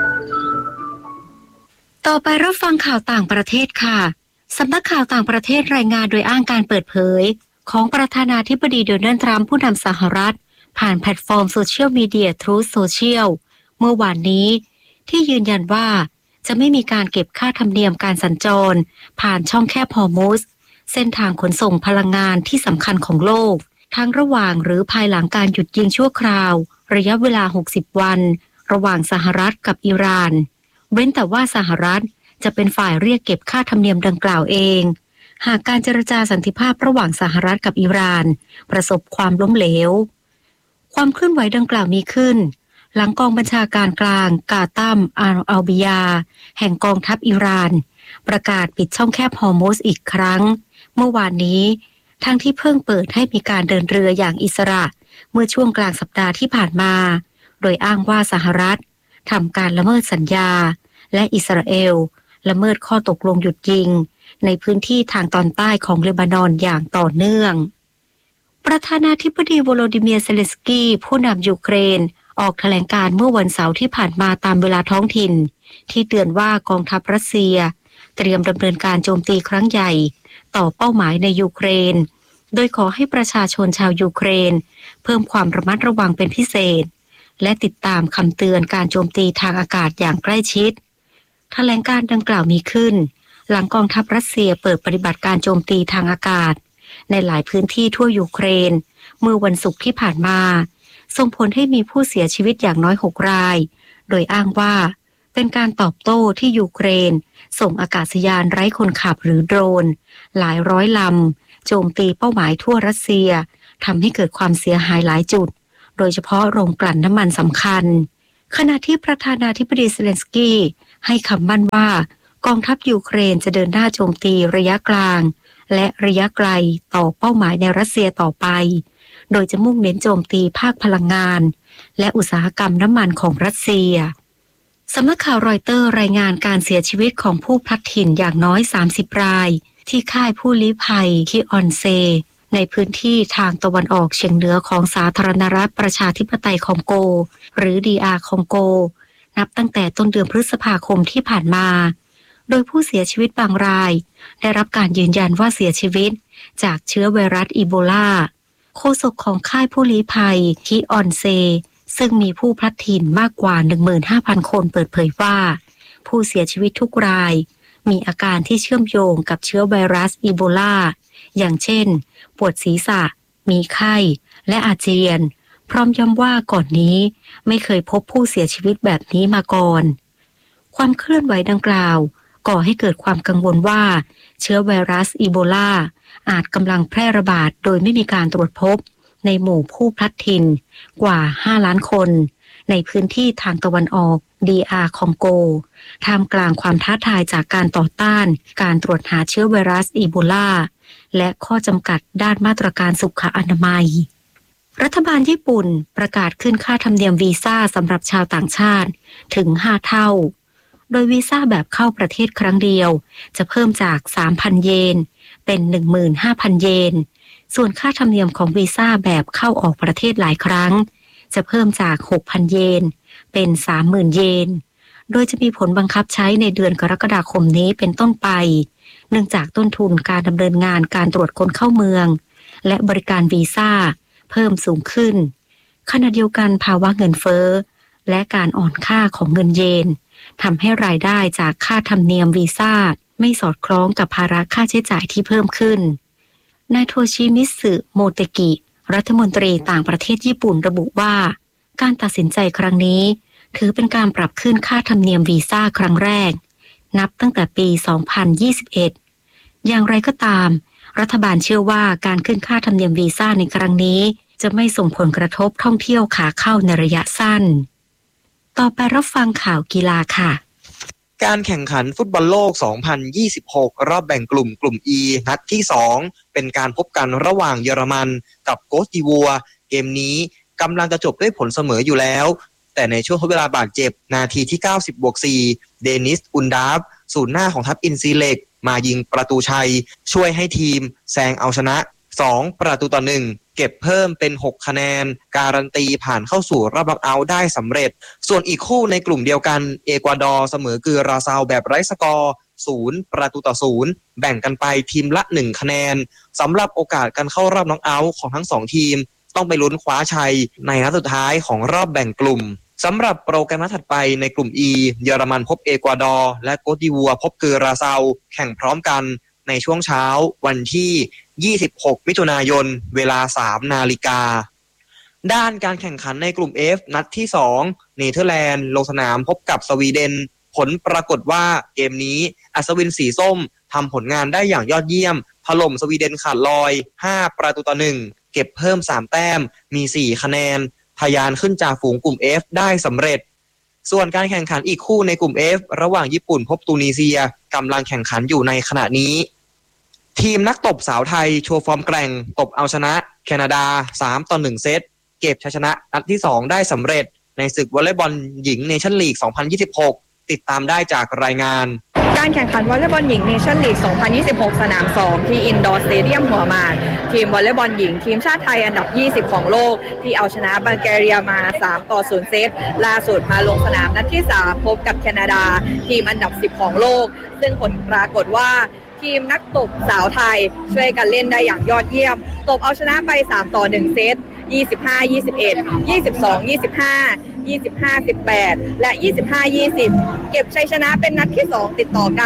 ต่อไปรับฟังข่าวต่างประเทศค่ะสำนักข่าวต่างประเทศรายงานโดยอ้างการเปิดเผยของประธานาธิบดีโดนัลด์ทรัมป์ผู้นำสหรัฐผ่านแพลตฟอร์มโซเชียลมีเดีย Truth Social เมื่อวานนี้ที่ยืนยันว่าจะไม่มีการเก็บค่าธรรมเนียมการสัญจรผ่านช่องแคบฮอร์มุซเส้นทางขนส่งพลังงานที่สำคัญของโลกทั้งระหว่างหรือภายหลังการหยุดยิงชั่วคราวระยะเวลาหกสิบวันระหว่างสหรัฐกับอิหร่านเว้นแต่ว่าสหรัฐจะเป็นฝ่ายเรียกเก็บค่าธรรมเนียมดังกล่าวเองหากการเจรจาสันติภาพระหว่างสหรัฐกับอิหร่านประสบความล้มเหลวความเคลื่อนไหวดังกล่าวมีขึ้นหลังกองบัญชาการกลางกาตัมอาอัลบิยาแห่งกองทัพอิหร่านประกาศปิดช่องแคบฮอร์มุซอีกครั้งเมื่อวานนี้ทั้งที่เพิ่งเปิดให้มีการเดินเรืออย่างอิสระเมื่อช่วงกลางสัปดาห์ที่ผ่านมาโดยอ้างว่าสหรัฐทำการละเมิดสัญญาและอิสราเอลละเมิดข้อตกลงหยุดยิงในพื้นที่ทางตอนใต้ของเลบานอนอย่างต่อเนื่องประธานาธิบดีโวโลดิเมียร์เซเลนสกี้ผู้นำยูเครนออกแถลงการเมื่อวันเสาร์ที่ผ่านมาตามเวลาท้องถิ่นที่เตือนว่ากองทัพรัสเซียเตรียมดำเนินการโจมตีครั้งใหญ่ต่อเป้าหมายในยูเครนโดยขอให้ประชาชนชาวยูเครนเพิ่มความระมัดระวังเป็นพิเศษและติดตามคำเตือนการโจมตีทางอากาศอย่างใกล้ชิดแถลงการดังกล่าวมีขึ้นหลังกองทัพรัสเซียเปิดปฏิบัติการโจมตีทางอากาศในหลายพื้นที่ทั่วยูเครนเมื่อวันศุกร์ที่ผ่านมาส่งผลให้มีผู้เสียชีวิตอย่างน้อยหกรายโดยอ้างว่าเป็นการตอบโต้ที่ยูเครนส่งอากาศยานไร้คนขับหรือโดรนหลายร้อยลำโจมตีเป้าหมายทั่วรัสเซียทำให้เกิดความเสียหายหลายจุดโดยเฉพาะโรงกลั่นน้ำมันสำคัญขณะที่ประธานาธิบดีเซเลนสกี้ให้คำมั่นว่ากองทัพยูเครนจะเดินหน้าโจมตีระยะกลางและระยะไกลต่อเป้าหมายในรัสเซียต่อไปโดยจะมุ่งเน้นโจมตีภาคพลังงานและอุตสาหกรรมน้ำมันของรัสเซียสำนักข่าวรอยเตอร์รายงานการเสียชีวิตของผู้พลัดถิ่นอย่างน้อยสามสิบรายที่ค่ายผู้ลี้ภัยคิออนเซในพื้นที่ทางตะวันออกเฉียงเหนือของสาธารณรัฐประชาธิปไตยคองโกหรือ ดี อาร์ คองโกนับตั้งแต่ต้นเดือนพฤษภาคมที่ผ่านมาโดยผู้เสียชีวิตบางรายได้รับการยืนยันว่าเสียชีวิตจากเชื้อไวรัสอีโบลาโฆษกของค่ายผู้ลี้ภัยคิออนเซซึ่งมีผู้พลัดถิ่นมากกว่า หนึ่งหมื่นห้าพัน คนเปิดเผยว่าผู้เสียชีวิตทุกรายมีอาการที่เชื่อมโยงกับเชื้อไวรัสอีโบลาอย่างเช่นปวดศีรษะมีไข้และอาเจียนพร้อมย้ำว่าก่อนนี้ไม่เคยพบผู้เสียชีวิตแบบนี้มาก่อนความเคลื่อนไหวดังกล่าวก่อให้เกิดความกังวลว่าเชื้อไวรัสอีโบลาอาจกำลังแพร่ระบาดโดยไม่มีการตรวจพบในหมู่ผู้พลัดถิ่นกว่าห้าล้านคนในพื้นที่ทางตะวันออก ดี อาร์ คองโกท่ามกลางความท้าทายจากการต่อต้านการตรวจหาเชื้อไวรัสอีโบลาและข้อจำกัดด้านมาตรการสุขอนามัยรัฐบาลญี่ปุ่นประกาศขึ้นค่าธรรมเนียมวีซ่าสำหรับชาวต่างชาติถึงห้าเท่าโดยวีซ่าแบบเข้าประเทศครั้งเดียวจะเพิ่มจาก สามพัน เยนเป็น หนึ่งหมื่นห้าพัน เยนส่วนค่าธรรมเนียมของวีซ่าแบบเข้าออกประเทศหลายครั้งจะเพิ่มจาก หกพัน เยนเป็น สามหมื่น เยนโดยจะมีผลบังคับใช้ในเดือนกรกฎาคมนี้เป็นต้นไปเนื่องจากต้นทุนการดำเนินงานการตรวจคนเข้าเมืองและบริการวีซ่าเพิ่มสูงขึ้นขณะเดียวกันภาวะเงินเฟ้อและการอ่อนค่าของเงินเยนทำให้รายได้จากค่าธรรมเนียมวีซ่าไม่สอดคล้องกับภาระค่าใช้จ่ายที่เพิ่มขึ้นนายโทชิมิสึโมเตกิรัฐมนตรีต่างประเทศญี่ปุ่นระบุว่าการตัดสินใจครั้งนี้ถือเป็นการปรับขึ้นค่าธรรมเนียมวีซ่าครั้งแรกนับตั้งแต่ปี สองพันยี่สิบเอ็ด อย่างไรก็ตามรัฐบาลเชื่อว่าการขึ้นค่าธรรมเนียมวีซ่าในครั้งนี้จะไม่ส่งผลกระทบท่องเที่ยวขาเข้าในระยะสั้นต่อไปรับฟังข่าวกีฬาค่ะการแข่งขันฟุตบอลโลก สองพันยี่สิบหก รอบแบ่งกลุ่มกลุ่ม E นัดที่สองเป็นการพบกันระหว่างเยอรมันกับโกสดิวัวเกมนี้กำลังจะจบด้วยผลเสมออยู่แล้วแต่ในช่วงทดเวลาบาดเจ็บนาทีที่ เก้าสิบบวกสี่ เดนิส อุนดาฟศูนย์หน้าของทัพอินซีเล็กมายิงประตูชัยช่วยให้ทีมแซงเอาชนะสองประตูต่อหนึ่งเก็บเพิ่มเป็นหกคะแนนการันตีผ่านเข้าสู่รอบน็อกเอาท์ได้สำเร็จส่วนอีกคู่ในกลุ่มเดียวกันเอกวาดอร์เสมอกือราซาวแบบไร้สกอร์ศูนย์ประตูต่อศูนย์แบ่งกันไปทีมละหนึ่งคะแนนสำหรับโอกาสการเข้ารอบน็อกเอาท์ของทั้งสองทีมต้องไปลุ้นคว้าชัยในนัดสุดท้ายของรอบแบ่งกลุ่มสำหรับโปรแกรมนัดถัดไปในกลุ่ม E เยอรมันพบเอกวาดอร์และโกสดิวัวพบกือราซาวแข่งพร้อมกันในช่วงเช้าวันที่ยี่สิบหกมิถุนายนเวลา สามนาฬิกาด้านการแข่งขันในกลุ่ม F นัดที่สองเนเธอร์แลนด์ลงสนามพบกับสวีเดนผลปรากฏว่าเกมนี้อัศวินสีส้มทำผลงานได้อย่างยอดเยี่ยมถล่มสวีเดนขาดลอยห้าประตูต่อหนึ่งเก็บเพิ่มสามแต้มมีสี่คะแนนทะยานขึ้นจากฝูงกลุ่ม F ได้สำเร็จส่วนการแข่งขันอีกคู่ในกลุ่ม F ระหว่างญี่ปุ่นพบตูนิเซียกำลังแข่งขันอยู่ในขณะนี้ทีมนักตบสาวไทยโชว์ฟอร์มแกร่งตบเอาชนะแคนาดาสามต่อหนึ่งเซตเก็บชัยชนะนัดที่สองได้สำเร็จในศึกวอลเลย์บอลหญิงเนชั่นลีก สองพันยี่สิบหก ติดตามได้จากรายงานการแข่งขันวอลเลย์บอลหญิงเนชั่นลีก สองพันยี่สิบหก สนามสองที่อินดอร์สเตเดียมหัวหมากทีมวอลเลย์บอลหญิงทีมชาติไทยอันดับยี่สิบของโลกที่เอาชนะบัลแกเรียมาสามต่อศูนย์เซตล่าสุดมาลงสนามนัดที่สามพบกับแคนาดาทีมอันดับสิบของโลกซึ่งผลปรากฏว่าทีมนักตบสาวไทยช่วยกันเล่นได้อย่างยอดเยี่ยมตบเอาชนะไปสามต่อหนึ่งเซตยี่สิบห้า ยี่สิบเอ็ด ยี่สิบสอง ยี่สิบห้า ยี่สิบห้า สิบแปดและยี่สิบห้า ยี่สิบเก็บชัยชนะเป็นนัดที่สองติดต่อกัน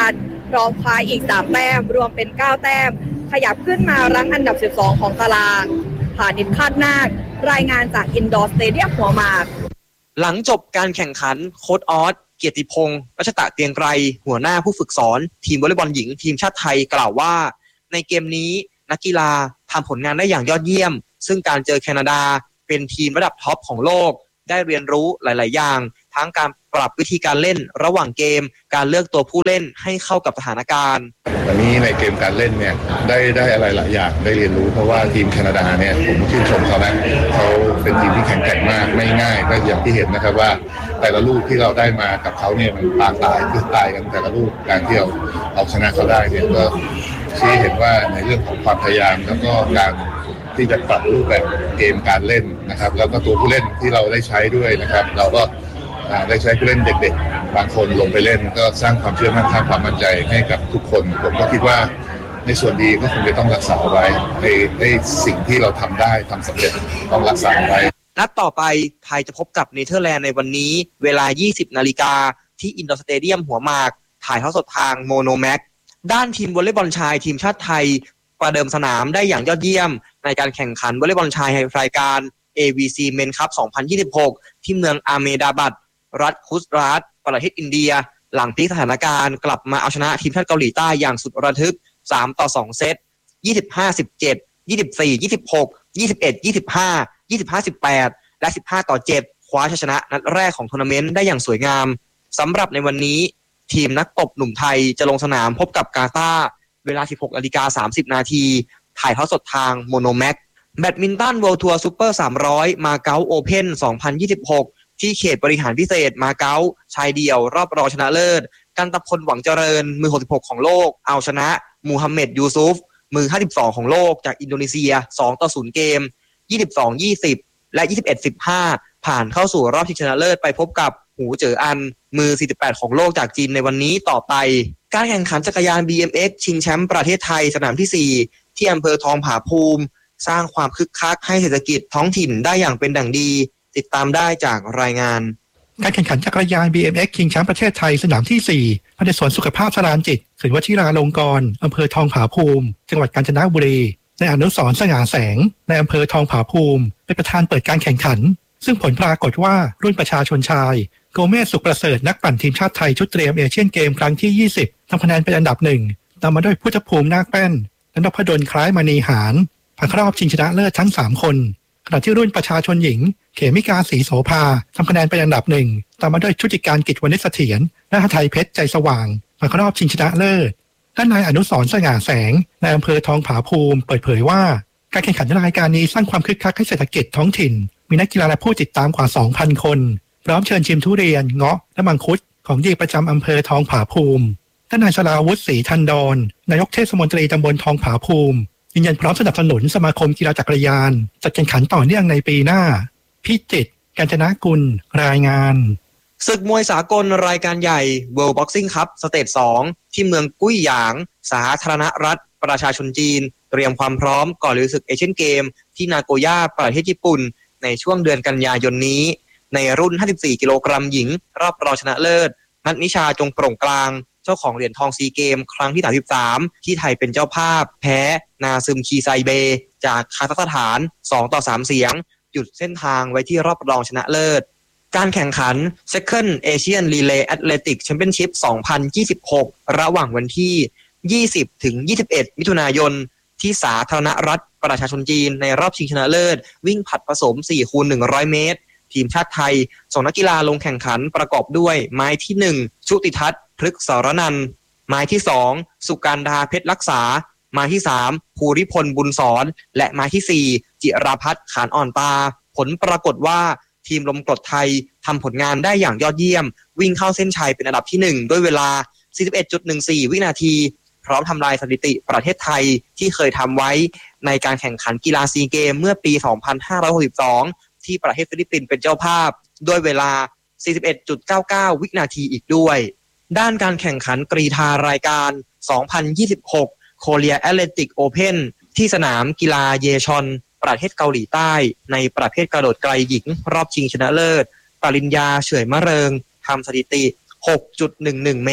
พร้อมคว้าอีกสามแต้มรวมเป็นเก้าแต้มขยับขึ้นมารั้งอันดับสิบสองของตารางผานิชคาดนาครายงานจากอินดอร์สเตเดียมหัวหมากหลังจบการแข่งขันโค้ชออสเกียรติพงศ์รัชตะเตียงไกรหัวหน้าผู้ฝึกสอนทีมวอลเลย์บอลหญิงทีมชาติไทยกล่าวว่าในเกมนี้นักกีฬาทำผลงานได้อย่างยอดเยี่ยมซึ่งการเจอแคนาดาเป็นทีมระดับท็อปของโลกได้เรียนรู้หลายๆอย่างทั้งการปรับวิธีการเล่นระหว่างเกมการเลือกตัวผู้เล่นให้เข้ากับสถานการณ์วันนี้ในเกมการเล่นเนี่ยได้ได้อะไรหลายอย่างได้เรียนรู้เพราะว่าทีมแคนาดาเนี่ยผมชื่นชมเขานะเขาเป็นทีมที่แข็งแกร่งมากไม่ง่ายก็อย่างที่เห็นนะครับว่าแต่ละลูกที่เราได้มากับเขาเนี่ยมันปางตายคือตายกันแต่ละลูกการที่เราเอาชนะเขาได้เนี่ยก็ชี้เห็นว่าในเรื่องของความพยายามแล้วก็การที่จะปรับรูปแบบเกมการเล่นนะครับแล้วก็ตัวผู้เล่นที่เราได้ใช้ด้วยนะครับเราก็ได้ใช้ผู้เล่นเด็กๆบางคนลงไปเล่นก็สร้างความเชื่อมั่นสร้างความมั่นใจให้กับทุกคนผมก็คิดว่าในส่วนดีก็คงจะต้องรักษาไว้ในในสิ่งที่เราทำได้ทำสำเร็จต้องรักษาไว้นัดต่อไปไทยจะพบกับเนเธอร์แลนด์ในวันนี้เวลา ยี่สิบนาฬิกาที่อินดอร์สเตเดียมหัวหมากถ่ายทอดสดทางโมโนแม็กด้านทีมวอลเลย์บอลชายทีมชาติไทยประเดิมสนามได้อย่างยอดเยี่ยมในการแข่งขันวอลเลย์บอลชายในรายการ เอ วี ซี Men Cup สองพันยี่สิบหกที่เมืองอาเมดาบัดรัฐคุสราตประเทศอินเดียหลังพลิกสถานการณ์กลับมาเอาชนะทีมชาติเกาหลีใต้อย่างสุดระทึกสามต่อสองเซต ยี่สิบห้า สิบเจ็ด ยี่สิบสี่ ยี่สิบหก ยี่สิบเอ็ด ยี่สิบห้า ยี่สิบห้า สิบแปด และสิบห้าต่อเจ็ดคว้าชัยชนะนัดแรกของทัวร์นาเมนต์ได้อย่างสวยงามสำหรับในวันนี้ทีมนักตบหนุ่มไทยจะลงสนามพบกับกาตาร์เวลา สิบหกนาฬิกาสามสิบนาทีถ่ายทอดสดทางโมโนแม็กแบดมินตัน World Tour Super สามร้อยมาเก๊าโอเพ่นสองพันยี่สิบหกที่เขตบริหารพิเศษมาเก๊าชายเดี่ยวรอบรองชนะเลิศกันตพลหวังเจริญมือหกสิบหกของโลกเอาชนะมูฮัมเหม็ดยูซุฟมือห้าสิบสองของโลกจากอินโดนีเซียสองต่อศูนย์เกม ยี่สิบสอง ยี่สิบ และ ยี่สิบเอ็ด สิบห้า ผ่านเข้าสู่รอบชิงชนะเลิศไปพบกับหูเจ๋ออันมือสี่สิบแปดของโลกจากจีนในวันนี้ต่อไปการแข่งขันจักรยาน บี เอ็ม เอ็กซ์ ชิงแชมป์ประเทศไทยสนามที่สี่ที่อำเภอทองผาภูมิสร้างความคึกคักให้เศรษฐกิจท้องถิ่นได้อย่างเป็นดั่งดีติดตามได้จากรายงานการแข่งขันจักรยาน บี เอ็ม เอ็กซ์ ชิงแชมป์ประเทศไทยสนามที่สี่ภายในสวนสุขภาพสรานจิตเขื่อนวชิราลงกรณ์อำเภอทองผาภูมิจังหวัดกาญจนบุรีในอนุสรณ์สง่าแสงในอำเภอทองผาภูมิเป็นประธานเปิดการแข่งขันซึ่งผลปรากฏว่ารุ่นประชาชนชายโกเมสสุขประเสริฐนักปั่นทีมชาติไทยชุดเตรียมเอเชียนเกมครั้งที่ยี่สิบทำคะแนนเป็นอันดับหนึ่งตามมาด้วยพุทธภูมินาคแป้นและนพดลคล้ายมณีหารผ่านเข้ารอบชิงชนะเลิศทั้งสามคนขณะที่รุ่นประชาชนหญิงเขมิกาศรีโสภาทำคะแนนเป็นอันดับหนึ่งตามมาด้วยชุติการกิจวณิชเสถียรและหทัยเพชรใจสว่างผ่านเข้ารอบชิงชนะเลิศด้านนายอนุสรณ์สง่าแสงในอำเภอทองผาภูมิเปิดเผยว่าการแข่งขันรายการนี้สร้างความคึกคักให้เศรษฐกิจท้องถิ่นมีนักกีฬาและผู้ติดตามกว่า สองพัน คนพร้อมเชิญชิมทุเรียนเงาะและมังคุดของดีประจำอำเภอทองผาภูมิท่านนายสราวุฒิศรีทันดรนายกเทศมนตรีตำบลทองผาภูมิยืนยันพร้อมสนับสนุนสมาคมกีฬาจักรยานจัดแข่งขันต่อเนื่องในปีหน้าพิจิตรกาญจนกุลรายงานศึกมวยสากลรายการใหญ่ World Boxing Cup สเตจสองที่เมืองกุ้ยหยางสาธารณรัฐประชาชนจีนเตรียมความพร้อมก่อนลุยศึกเอเชียนเกมที่นาโกย่าประเทศญี่ปุ่นในช่วงเดือนกันยายนนี้ในรุ่นห้าสิบสี่กิโลกรัมหญิงรอบรองชนะเลิศนัทนิชาจงโปร่งกลางเจ้าของเหรียญทองซีเกมครั้งที่สามสิบสามที่ไทยเป็นเจ้าภาพแพ้นาซึมคีไซเบจากคาซัคสถานสองต่อสามเสียงหยุดเส้นทางไว้ที่รอบรองชนะเลิศการแข่งขัน Second Asian Relay Athletic Championship สองพันยี่สิบหกระหว่างวันที่ยี่สิบถึงยี่สิบเอ็ดมิถุนายนที่สาธารณรัฐประชาชนจีนในรอบชิงชนะเลิศวิ่งผลัดผสม สี่คูณหนึ่งร้อย เมตรทีมชาติไทยส่งนักกีฬาลงแข่งขันประกอบด้วยไม้ที่หนึ่งชุติทัศน์พฤกษสรนันท์ไม้ที่สองสุการดาเพชรรักษาไม้ที่สามภูริพลบุญสอนและไม้ที่สี่จิราพัฒน์ขานอ่อนตาผลปรากฏว่าทีมลมกรดไทยทำผลงานได้อย่างยอดเยี่ยมวิ่งเข้าเส้นชัยเป็นอันดับที่หนึ่งด้วยเวลา สี่สิบเอ็ดจุดหนึ่งสี่ วินาทีพร้อมทำลายสถิติประเทศไทยที่เคยทำไว้ในการแข่งขันกีฬาซีเกมเมื่อปี สองพันห้าร้อยหกสิบสอง ที่ประเทศฟิลิปปินส์เป็นเจ้าภาพด้วยเวลา สี่สิบเอ็ดจุดเก้าเก้า วินาทีอีกด้วยด้านการแข่งขันกรีฑารายการ สองพันยี่สิบหก Korea Athletic Open ที่สนามกีฬาเยชอนประเทศเกาหลีใต้ในประเภทกระโดดไกลหญิงรอบชิงชนะเลิศปริญญาเฉยมะเริงทำสถิติ หกจุดหนึ่งหนึ่ง เมตร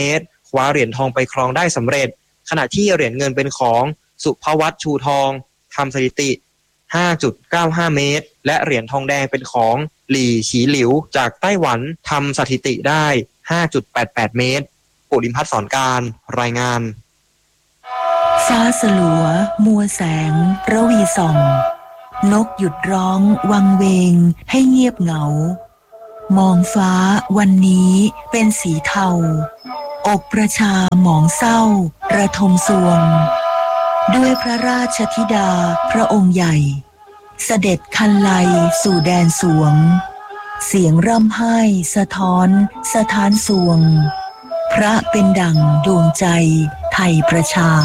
คว้าเหรียญทองไปครองได้สำเร็จขณะที่เหรียญเงินเป็นของสุภวัฒน์ชูทองทำสถิติ ห้าจุดเก้าห้า เมตรและเหรียญทองแดงเป็นของหลี่ฉีหลิวจากไต้หวันทำสถิติได้ ห้าจุดแปดแปด เมตรปุริมพัฒน์สอนการรายงานฟ้าสลัวมัวแสงระวีส่องนกหยุดร้องวังเวงให้เงียบเหงามองฟ้าวันนี้เป็นสีเทาอกประชาหมองเศร้าระทมสวงด้วยพระราชธิดาพระองค์ใหญ่เสด็จคันไลสู่แดนสวงเสียงร่ำไห้สะท้อนสถานสวงพระเป็นดั่งดวงใจไทยประชา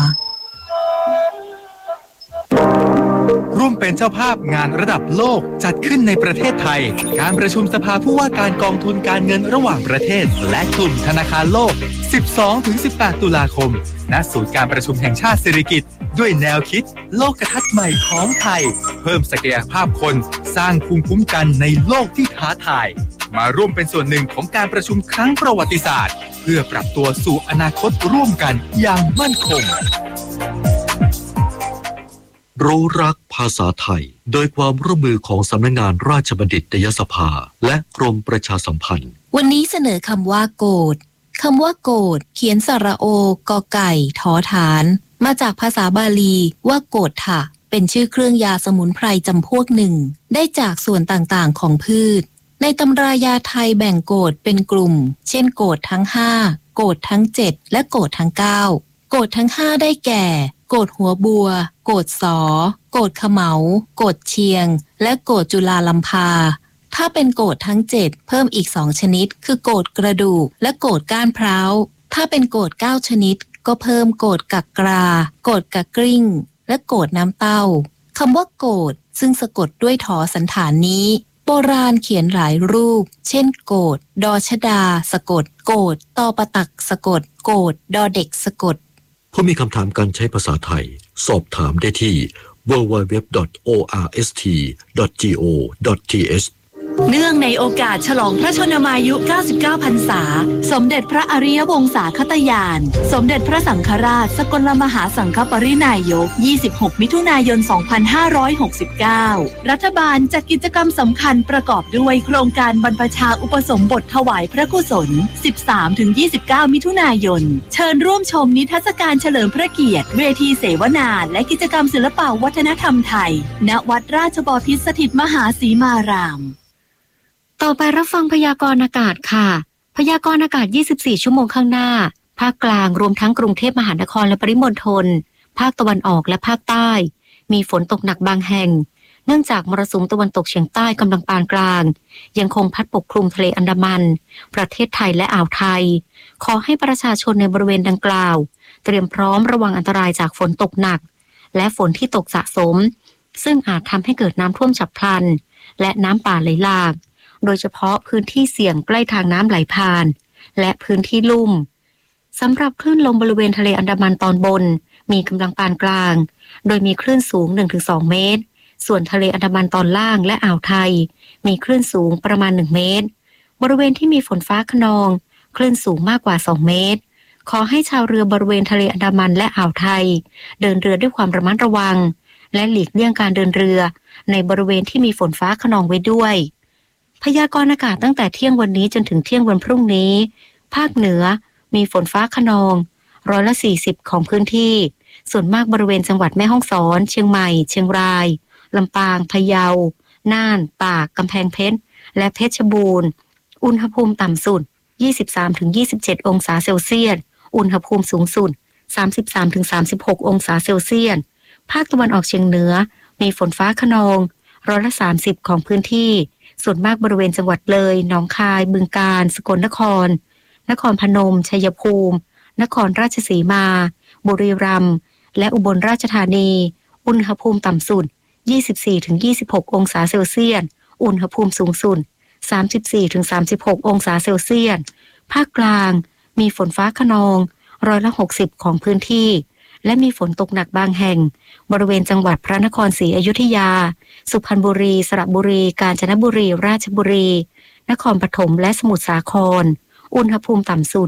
ร่วมเป็นเจ้าภาพงานระดับโลกจัดขึ้นในประเทศไทยการประชุมสภาผู้ว่าการกองทุนการเงินระหว่างประเทศและกลุ่มธนาคารโลก สิบสองถึงสิบแปด ตุลาคมณศูนย์การประชุมแห่งชาติสิริกิติ์ด้วยแนวคิดโลกทัศน์ใหม่ของไทยเพิ่มศักยภาพคนสร้างภูมิคุ้มกันในโลกที่ท้าทายมาร่วมเป็นส่วนหนึ่งของการประชุมครั้งประวัติศาสตร์เพื่อปรับตัวสู่อนาคตร่วมกันอย่างมั่นคงรู้รักภาษาไทยโดยความร่วมมือของสำนักงานราชบัณฑิตยสภาและกรมประชาสัมพันธ์วันนี้เสนอคำว่าโกฏคำว่าโกฏเขียนสระโอกอไก่ทอฐานมาจากภาษาบาลีว่าโกฏฐะเป็นชื่อเครื่องยาสมุนไพรจำพวกหนึ่งได้จากส่วนต่างๆของพืชในตำรายาไทยแบ่งโกฏเป็นกลุ่มเช่นโกฏทั้งห้าโกฏทั้งเจ็ดและโกฏทั้งเก้าโกฏทั้งห้าได้แก่โกฏหัวบัวโกฏสอโกฏเขมาโกฏเชียงและโกฏจุฬาลัมพาถ้าเป็นโกฏทั้งเจ็ดเพิ่มอีกสองชนิดคือโกฏกระดูกและโกฏก้านพร้าวถ้าเป็นโกฏเก้าชนิดก็เพิ่มโกฏกักกราโกฏกะกริ่งและโกฏน้ำเต้าคำว่าโกฏซึ่งสะกดด้วยถอสันฐานนี้โบราณเขียนหลายรูปเช่นโกฏดอชดาสะกดโกฏตอปตักสะกดโกฏดอเด็กสะกดผู้มีคำถามการใช้ภาษาไทยสอบถามได้ที่ ดับเบิลยู ดับเบิลยู ดับเบิลยู ดอท โอ อาร์ เอส ที ดอท จี โอ ดอท ที เอชเนื่องในโอกาสฉลองพระชนมายุเก้าสิบเก้าพรรษาสมเด็จพระอริยวงศาคตยานสมเด็จพระสังฆราชสกลมหาสังฆปรินายกยี่สิบหกมิถุนายนสองพันห้าร้อยหกสิบเก้ารัฐบาลจัดกิจกรรมสำคัญประกอบด้วยโครงการบรรพชาอุปสมบทถวายพระกุศล สิบสามถึงยี่สิบเก้า มิถุนายนเชิญร่วมชมนิทรรศการเฉลิมพระเกียรติเวทีเสวนาและกิจกรรมศิลปวัฒนธรรมไทยณวัดราชบพิตรสถิตมหาสีมารามต่อไปรับฟังพยากรณ์อากาศค่ะพยากรณ์อากาศยี่สิบสี่ชั่วโมงข้างหน้าภาคกลางรวมทั้งกรุงเทพมหานครและปริมณฑลภาคตะวันออกและภาคใต้มีฝนตกหนักบางแห่งเนื่องจากมรสุมตะวันตกเฉียงใต้กำลังปานกลางยังคงพัดปกคลุมทะเลอันดามันประเทศไทยและอ่าวไทยขอให้ประชาชนในบริเวณดังกล่าวเตรียมพร้อมระวังอันตรายจากฝนตกหนักและฝนที่ตกสะสมซึ่งอาจทำให้เกิดน้ำท่วมฉับพลันและน้ำป่าไหลหลากโดยเฉพาะพื้นที่เสี่ยงใกล้ทางน้ำไหลผ่านและพื้นที่ลุ่มสำหรับคลื่นลมบริเวณทะเลอันดามันตอนบนมีกำลังปานกลางโดยมีคลื่นสูง หนึ่งถึงสอง เมตรส่วนทะเลอันดามันตอนล่างและอ่าวไทยมีคลื่นสูงประมาณหนึ่งเมตรบริเวณที่มีฝนฟ้าคะนองคลื่นสูงมากกว่าสองเมตรขอให้ชาวเรือบริเวณทะเลอันดามันและอ่าวไทยเดินเรือด้วยความระมัดระวังและหลีกเลี่ยงการเดินเรือในบริเวณที่มีฝนฟ้าคะนองไว้ด้วยพยากรณ์อากาศตั้งแต่เที่ยงวันนี้จนถึงเที่ยงวันพรุ่งนี้ภาคเหนือมีฝนฟ้าคะนองร้อยละสี่สิบของพื้นที่ส่วนมากบริเวณจังหวัดแม่ฮ่องสอนเชียงใหม่เชียงรายลำปางพะเยาน่านตากกำแพงเพชรและเพชรบูรณ์อุณหภูมิต่ำสุด ยี่สิบสามถึงยี่สิบเจ็ด องศาเซลเซียสอุณหภูมิสูงสุด สามสิบสามถึงสามสิบหก องศาเซลเซียสภาคตะวันออกเฉียงเหนือมีฝนฟ้าคะนองร้อยละสามสิบของพื้นที่ส่วนมากบริเวณจังหวัดเลยหนองคายบึงกาฬสกลนครนครพนมชัยภูมินครราชสีมาบุรีรัมย์และอุบลราชธานีอุณหภูมิต่ำสุด ยี่สิบสี่ถึงยี่สิบหก องศาเซลเซียสอุณหภูมิสูงสุด สามสิบสี่ถึงสามสิบหก องศาเซลเซียสภาคกลางมีฝนฟ้าคะนองร้อยละหกสิบของพื้นที่และมีฝนตกหนักบางแห่งบริเวณจังหวัดพระนครศรีอยุธยาสุพรรณบุรีสระบุรีกาญจนบุรีราชบุรีนครปฐมและสมุทรสาครอุณหภูมิต่ำสุด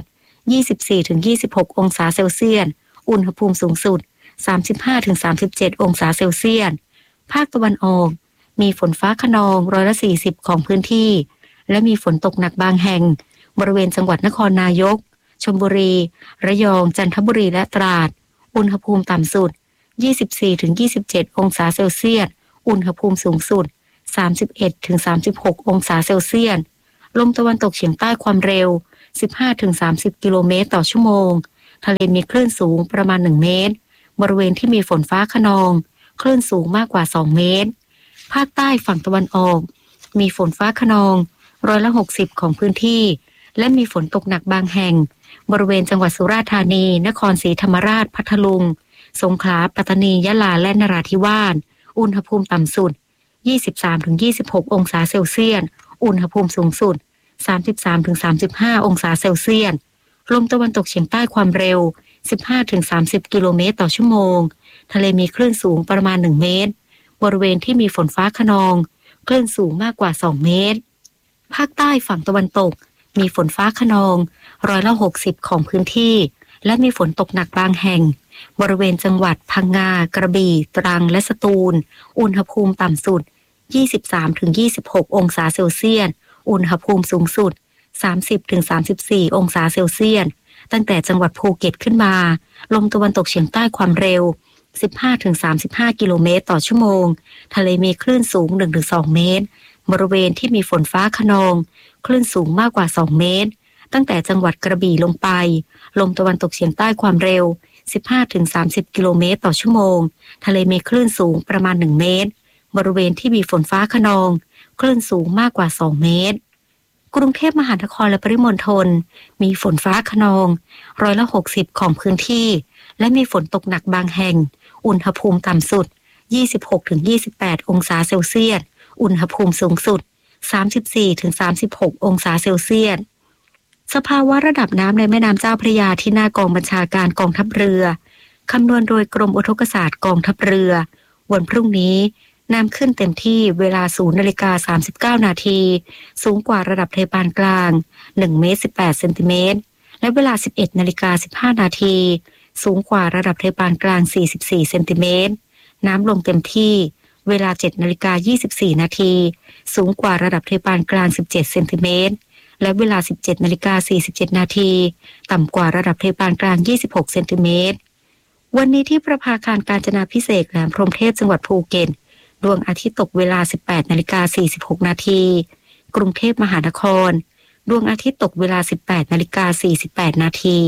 ยี่สิบสี่ถึงยี่สิบหก องศาเซลเซียสอุณหภูมิสูงสุด สามสิบห้าถึงสามสิบเจ็ด องศาเซลเซียสภาคตะวันออกมีฝนฟ้าคะนองร้อยละสี่สิบของพื้นที่และมีฝนตกหนักบางแห่งบริเวณจังหวัดนครนายกชลบุรีระยองจันทบุรีและตราดอุณหภูมิต่ำสุด ยี่สิบสี่ถึงยี่สิบเจ็ด องศาเซลเซียสอุณหภูมิสูงสุด สามสิบเอ็ดถึงสามสิบหก องศาเซลเซียสลมตะวันตกเฉียงใต้ความเร็ว สิบห้าถึงสามสิบ กิโลเมตรต่อชั่วโมงทะเลมีคลื่นสูงประมาณหนึ่งเมตรบริเวณที่มีฝนฟ้าคะนองคลื่นสูงมากกว่าสองเมตรภาคใต้ฝั่งตะวันออกมีฝนฟ้าคะนองร้อยละหกสิบของพื้นที่และมีฝนตกหนักบางแห่งบริเวณจังหวัดสุราษฎร์ธานีนครศรีธรรมราชพัทลุงสงขลาปัตตานียะลาและนราธิวาสอุณหภูมิต่ำสุด ยี่สิบสามถึงยี่สิบหก องศาเซลเซียสอุณหภูมิสูงสุด สามสิบสามถึงสามสิบห้า องศาเซลเซียสลมตะวันตกเฉียงใต้ความเร็ว สิบห้าถึงสามสิบ กิโลเมตรต่อชั่วโมงทะเลมีคลื่นสูงประมาณหนึ่งเมตรบริเวณที่มีฝนฟ้าคะนองคลื่นสูงมากกว่าสองเมตรภาคใต้ฝั่งตะวันตกมีฝนฟ้าคะนองร้อยละหกสิบของพื้นที่และมีฝนตกหนักบางแห่งบริเวณจังหวัดพังงากระบี่ตรังและสตูลอุณหภูมิต่ำสุด ยี่สิบสามถึงยี่สิบหก องศาเซลเซียสอุณหภูมิสูงสุด สามสิบถึงสามสิบสี่ องศาเซลเซียสตั้งแต่จังหวัดภูเก็ตขึ้นมาลมตะวันตกเฉียงใต้ความเร็ว สิบห้าถึงสามสิบห้า กิโลเมตรต่อชั่วโมงทะเลมีคลื่นสูง หนึ่งถึงสอง เมตรบริเวณที่มีฝนฟ้าคะนองคลื่นสูงมากกว่าสองเมตรตั้งแต่จังหวัดกระบี่ลงไปลมตะวันตกเฉียงใต้ความเร็ว สิบห้าถึงสามสิบ กิโลเมตรต่อชั่วโมงทะเลมีคลื่นสูงประมาณหนึ่งเมตรบริเวณที่มีฝนฟ้าคะนองคลื่นสูงมากกว่าสองเมตรกรุงเทพมหานครและปริมณฑลมีฝนฟ้าคะนองร้อยละหกสิบของพื้นที่และมีฝนตกหนักบางแห่งอุณหภูมิต่ำสุด ยี่สิบหกถึงยี่สิบแปด องศาเซลเซียสอุณหภูมิสูงสุด สามสิบสี่ถึงสามสิบหก องศาเซลเซียสสภาวะระดับน้ำในแม่น้ำเจ้าพระยาที่หน้ากองบัญชาการกองทัพเรือคำนวณโดยกรมอุทกศาสตร์กองทัพเรือวันพรุ่งนี้น้ำขึ้นเต็มที่เวลา ศูนย์นาฬิกาสามสิบเก้า นาทีสูงกว่าระดับทะเลปานกลางหนึ่งเมตรสิบแปดเซนติเมตรและเวลา สิบเอ็ดนาฬิกาสิบห้า นาทีสูงกว่าระดับทะเลปานกลางสี่สิบสี่เซนติเมตรน้ำลงเต็มที่เวลา เจ็ดนาฬิกายี่สิบสี่ นาทีสูงกว่าระดับทะเลปานกลางสิบเจ็ดเซนติเมตรและเวลา สิบเจ็ดนาฬิกาสี่สิบเจ็ด นาทีต่ำกว่าระดับทะเลปานกลางยี่สิบหกเซนติเมตรวันนี้ที่ประภาคารกาญจนาภิเษกแหลมพรหมเทพจังหวัดภูเก็ตดวงอาทิตย์ตกเวลา สิบแปดนาฬิกาสี่สิบหก นาทีกรุงเทพมหานครดวงอาทิตย์ตกเวลา สิบแปดนาฬิกาสี่สิบแปด นาที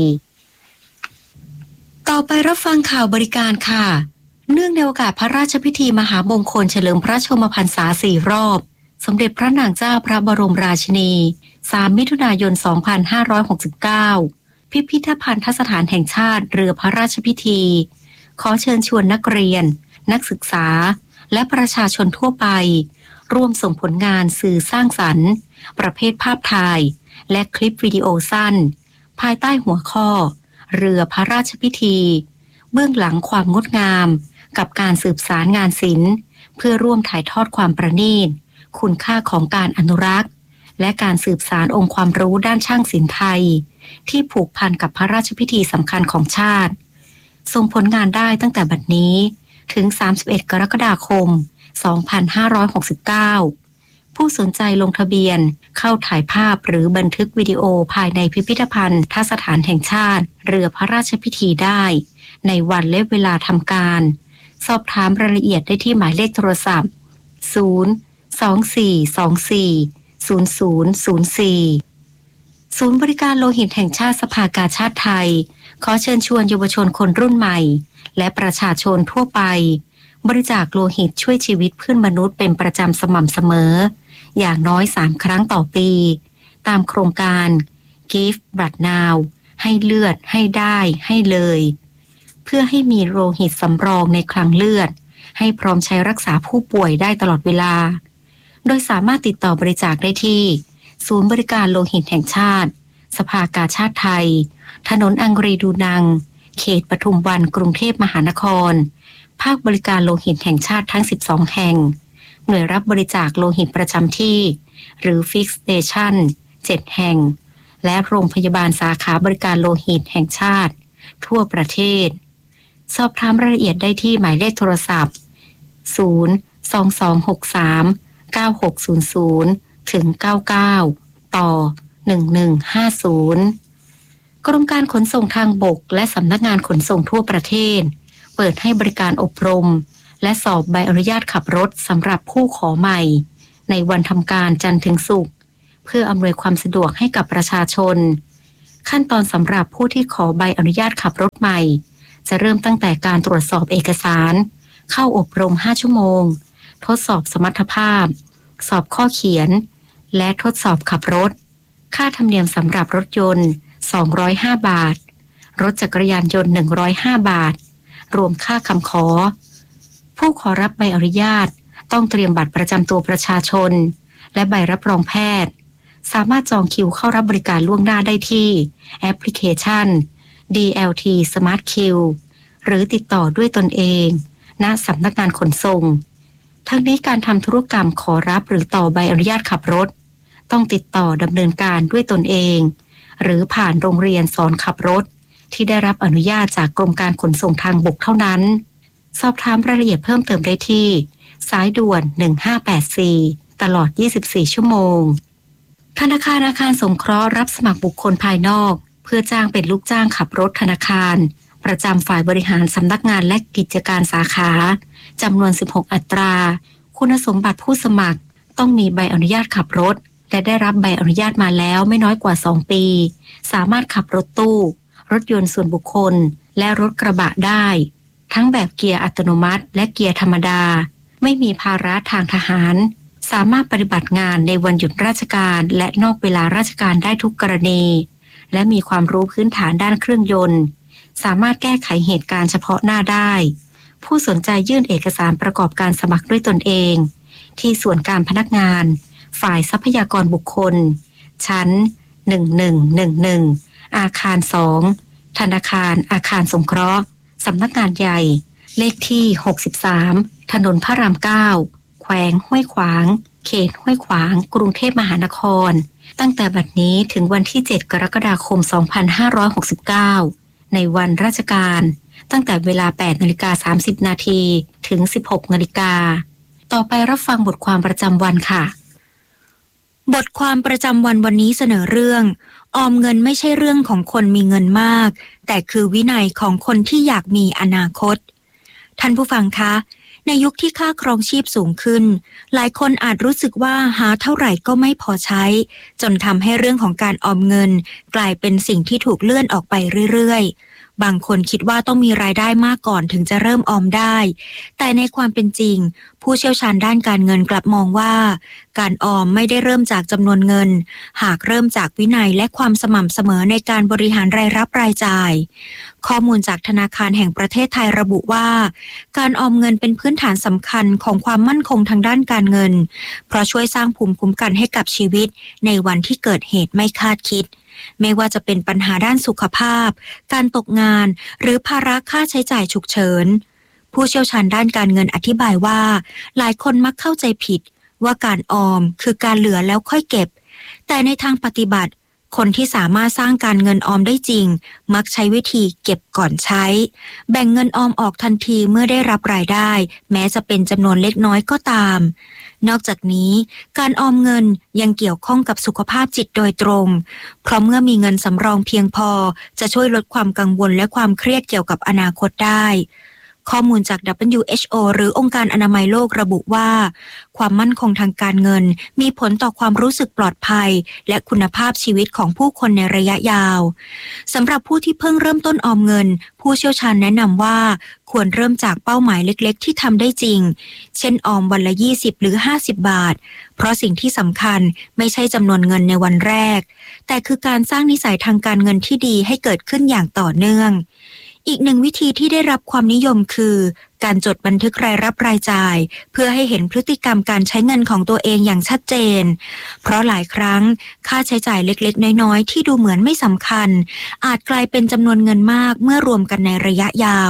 ต่อไปรับฟังข่าวบริการค่ะเนื่องในโอกาสพระราชพิธีมหามงคลเฉลิมพระชนมพรรษาสี่รอบสมเด็จพระนางเจ้าพระบรมราชินีสามมิถุนายนสองพันห้าร้อยหกสิบเก้าพิพิธภัณฑสถานแห่งชาติเรือพระราชพิธีขอเชิญชวนนักเรียนนักศึกษาและประชาชนทั่วไปร่วมส่งผลงานสื่อสร้างสรรค์ประเภทภาพถ่ายและคลิปวิดีโอสั้นภายใต้หัวข้อเรือพระราชพิธีเบื้องหลังความงดงามกับการสืบสารงานศิลป์เพื่อร่วมถ่ายทอดความประณีตคุณค่าของการอนุรักษ์และการสืบสานองค์ความรู้ด้านช่างศิลป์ไทยที่ผูกพันกับพระราชพิธีสำคัญของชาติส่งผลงานได้ตั้งแต่บัดนี้ถึงสามสิบเอ็ดกรกฎาคมสองพันห้าร้อยหกสิบเก้าผู้สนใจลงทะเบียนเข้าถ่ายภาพหรือบันทึกวิดีโอภายในพิพิธภัณฑ์ฑสถานแห่งชาติเรือพระราชพิธีได้ในวันและเวลาทำการสอบถามรายละเอียดได้ที่หมายเลขโทรศัพท์ศูนย์ สอง สี่ สอง สี่ ศูนย์ ศูนย์ ศูนย์ สี่ศูนย์บริการโลหิตแห่งชาติสภากาชาดไทยขอเชิญชวนเยาวชนคนรุ่นใหม่และประชาชนทั่วไปบริจาคโลหิตช่วยชีวิตเพื่อนมนุษย์เป็นประจำสม่ำเสมออย่างน้อยสามครั้งต่อปีตามโครงการ Give Blood Now ให้เลือดให้ได้ให้เลยเพื่อให้มีโลหิตสำรองในคลังเลือดให้พร้อมใช้รักษาผู้ป่วยได้ตลอดเวลาโดยสามารถติดต่อบริจาคได้ที่ศูนย์บริการโลหิตแห่งชาติสภากาชาดไทยถนนอังรีดูนังเขตปทุมวันกรุงเทพมหานครภาคบริการโลหิตแห่งชาติทั้งสิบสองแห่งหน่วยรับบริจาคโลหิตประจำที่หรือ Fix Station เจ็ดแห่งและโรงพยาบาลสาขาบริการโลหิตแห่งชาติทั่วประเทศสอบถามรายละเอียดได้ที่หมายเลขโทรศัพท์ศูนย์ สอง สอง หก สาม เก้า หก ศูนย์ ศูนย์ ถึง เก้าเก้า ต่อ หนึ่ง หนึ่ง ห้า ศูนย์ กรมการขนส่งทางบกและสำนักงานขนส่งทั่วประเทศเปิดให้บริการอบรมและสอบใบอนุญาตขับรถสำหรับผู้ขอใหม่ในวันทำการจันทร์ถึงศุกร์เพื่ออำนวยความสะดวกให้กับประชาชนขั้นตอนสำหรับผู้ที่ขอใบอนุญาตขับรถใหม่จะเริ่มตั้งแต่การตรวจสอบเอกสารเข้าอบรมห้าชั่วโมงทดสอบสมรรถภาพสอบข้อเขียนและทดสอบขับรถค่าธรรมเนียมสำหรับรถยนต์สองร้อยห้าบาทรถจักรยานยนต์หนึ่งร้อยห้าบาทรวมค่าคำขอผู้ขอรับใบอนุญาตต้องเตรียมบัตรประจำตัวประชาชนและใบรับรองแพทย์สามารถจองคิวเข้ารับบริการล่วงหน้าได้ที่แอปพลิเคชัน ดี แอล ที Smart Queue หรือติดต่อด้วยตนเองณสำนักงานขนส่งทั้งนี้การทำธุรกรรมขอรับหรือต่อใบอนุญาตขับรถต้องติดต่อดำเนินการด้วยตนเองหรือผ่านโรงเรียนสอนขับรถที่ได้รับอนุญาตจากกรมการขนส่งทางบกเท่านั้นสอบถามรายละเอียดเพิ่มเติมได้ที่สายด่วนหนึ่งห้าแปดสี่ตลอดยี่สิบสี่ชั่วโมงธนาคารอาคารสงเคราะห์รับสมัครบุคคลภายนอกเพื่อจ้างเป็นลูกจ้างขับรถธนาคารประจำฝ่ายบริหารสำนักงานและกิจการสาขาจำนวนสิบหกอัตราคุณสมบัติผู้สมัครต้องมีใบอนุญาตขับรถและได้รับใบอนุญาตมาแล้วไม่น้อยกว่าสองปีสามารถขับรถตู้รถยนต์ส่วนบุคคลและรถกระบะได้ทั้งแบบเกียร์อัตโนมัติและเกียร์ธรรมดาไม่มีภาระทางทหารสามารถปฏิบัติงานในวันหยุดราชการและนอกเวลาราชการได้ทุกกรณีและมีความรู้พื้นฐานด้านเครื่องยนต์สามารถแก้ไขเหตุการณ์เฉพาะหน้าได้ผู้สนใจยื่นเอกสารประกอบการสมัครด้วยตนเองที่ส่วนการพนักงานฝ่ายทรัพยากรบุคคลชั้นหนึ่งหนึ่งหนึ่งหนึ่งอาคารสองธนาคารอาคารสงเคราะห์สำนักงานใหญ่เลขที่หกสิบสามถนนพระรามเก้าแขวงห้วยขวางเขตห้วยขวางกรุงเทพมหานครตั้งแต่บัดนี้ถึงวันที่เจ็ดกรกฎาคมสองพันห้าร้อยหกสิบเก้าในวันราชการตั้งแต่เวลา แปดนาฬิกาสามสิบนาทีถึง สิบหกนาฬิกาต่อไปรับฟังบทความประจำวันค่ะบทความประจำวันวันนี้เสนอเรื่องออมเงินไม่ใช่เรื่องของคนมีเงินมากแต่คือวินัยของคนที่อยากมีอนาคตท่านผู้ฟังคะในยุคที่ค่าครองชีพสูงขึ้นหลายคนอาจรู้สึกว่าหาเท่าไหร่ก็ไม่พอใช้จนทำให้เรื่องของการออมเงินกลายเป็นสิ่งที่ถูกเลื่อนออกไปเรื่อยๆบางคนคิดว่าต้องมีรายได้มากก่อนถึงจะเริ่มออมได้แต่ในความเป็นจริงผู้เชี่ยวชาญด้านการเงินกลับมองว่าการออมไม่ได้เริ่มจากจำนวนเงินหากเริ่มจากวินัยและความสม่ำเสมอในการบริหารรายรับรายจ่ายข้อมูลจากธนาคารแห่งประเทศไทยระบุว่าการออมเงินเป็นพื้นฐานสำคัญของความมั่นคงทางด้านการเงินเพราะช่วยสร้างภูมิคุ้มกันให้กับชีวิตในวันที่เกิดเหตุไม่คาดคิดไม่ว่าจะเป็นปัญหาด้านสุขภาพการตกงานหรือภาระค่าใช้จ่ายฉุกเฉินผู้เชี่ยวชาญด้านการเงินอธิบายว่าหลายคนมักเข้าใจผิดว่าการออมคือการเหลือแล้วค่อยเก็บแต่ในทางปฏิบัติคนที่สามารถสร้างการเงินออมได้จริงมักใช้วิธีเก็บก่อนใช้แบ่งเงินออมออกทันทีเมื่อได้รับรายได้แม้จะเป็นจำนวนเล็กน้อยก็ตามนอกจากนี้การออมเงินยังเกี่ยวข้องกับสุขภาพจิตโดยตรงเพราะเมื่อมีเงินสำรองเพียงพอจะช่วยลดความกังวลและความเครียดเกี่ยวกับอนาคตได้ข้อมูลจาก ดับเบิลยู เอช โอ หรือองค์การอนามัยโลกระบุว่าความมั่นคงทางการเงินมีผลต่อความรู้สึกปลอดภัยและคุณภาพชีวิตของผู้คนในระยะยาวสำหรับผู้ที่เพิ่งเริ่มต้นออมเงินผู้เชี่ยวชาญแนะนำว่าควรเริ่มจากเป้าหมายเล็กๆที่ทำได้จริงเช่นออมวันละยี่สิบหรือห้าสิบบาทเพราะสิ่งที่สำคัญไม่ใช่จำนวนเงินในวันแรกแต่คือการสร้างนิสัยทางการเงินที่ดีให้เกิดขึ้นอย่างต่อเนื่องอีกหนึ่งวิธีที่ได้รับความนิยมคือการจดบันทึกรายรับรายจ่ายเพื่อให้เห็นพฤติกรรมการใช้เงินของตัวเองอย่างชัดเจนเพราะหลายครั้งค่าใช้จ่ายเล็กๆน้อยๆที่ดูเหมือนไม่สำคัญอาจกลายเป็นจำนวนเงินมากเมื่อรวมกันในระยะยาว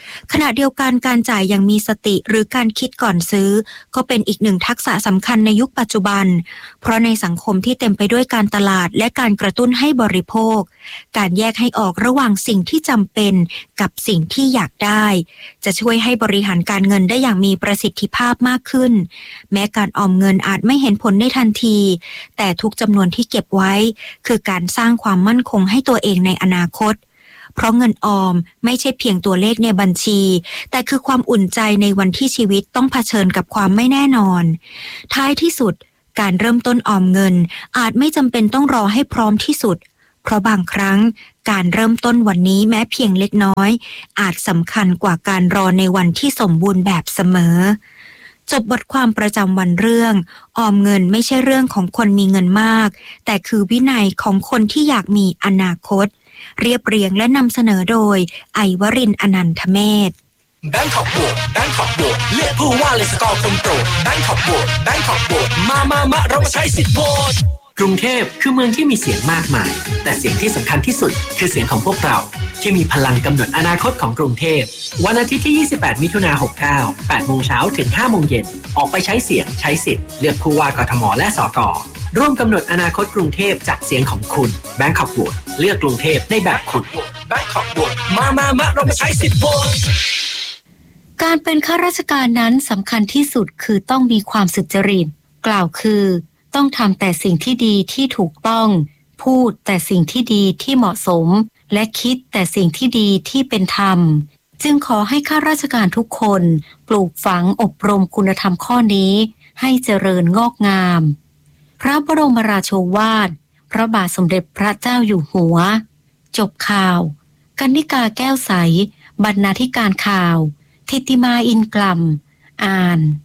ขณะเดียวกันการจ่ายอย่างมีสติหรือการคิดก่อนซื้อก็เป็นอีกหนึ่งทักษะสำคัญในยุคปัจจุบันเพราะในสังคมที่เต็มไปด้วยการตลาดและการกระตุ้นให้บริโภคการแยกให้ออกระหว่างสิ่งที่จำเป็นกับสิ่งที่อยากได้จะช่วยให้บริหารการเงินได้อย่างมีประสิทธิภาพมากขึ้นแม้การออมเงินอาจไม่เห็นผลในทันทีแต่ทุกจำนวนที่เก็บไว้คือการสร้างความมั่นคงให้ตัวเองในอนาคตเพราะเงินออมไม่ใช่เพียงตัวเลขในบัญชีแต่คือความอุ่นใจในวันที่ชีวิตต้องเผชิญกับความไม่แน่นอนท้ายที่สุดการเริ่มต้นออมเงินอาจไม่จำเป็นต้องรอให้พร้อมที่สุดเพราะบางครั้งการเริ่มต้นวันนี้แม้เพียงเล็กน้อยอาจสำคัญกว่าการรอในวันที่สมบูรณ์แบบเสมอจบบทความประจำวันเรื่องออมเงินไม่ใช่เรื่องของคนมีเงินมากแต่คือวินัยของคนที่อยากมีอนาคตเรียบเรียงและนำเสนอโดยไอวรินทร์อนันทเมธแบงคอกโหวตแบงคอกโหวตเลือกผู้ว่าเลยสกอร์คนโปรดแบงคอกโหวตแบงคอกโหวตมามามาเรามาใช้สิทธิ์โหวตกรุงเทพคือเมืองที่มีเสียงมากมายแต่เสียงที่สำคัญที่สุดคือเสียงของพวกเราที่มีพลังกำหนดอนาคตของกรุงเทพวันอาทิตย์ที่ยี่สิบแปดมิถุนายนหกเก้า แปดโมงเช้าถึงห้าโมงเย็นออกไปใช้เสียงใช้สิทธิ์เลือกผู้ว่ากทมและสกร่วมกำหนดอนาคตกรุงเทพจากเสียงของคุณแบงคอกโหวตเลือกกรุงเทพในแบบคุณแบงคอกโหวตมามามาเรามาใช้สิทธิ์โหวตการเป็นข้าราชการนั้นสำคัญที่สุดคือต้องมีความสุจริตกล่าวคือต้องทำแต่สิ่งที่ดีที่ถูกต้องพูดแต่สิ่งที่ดีที่เหมาะสมและคิดแต่สิ่งที่ดีที่เป็นธรรมจึงขอให้ข้าราชการทุกคนปลูกฝังอบรมคุณธรรมข้อนี้ให้เจริญงอกงามพระบรมราโชวาทพระบาทสมเด็จพระเจ้าอยู่หัวจบข่าวกนิกาแก้วใสบรรณาธิการข่าวทิติมาอินกลัมอ่าน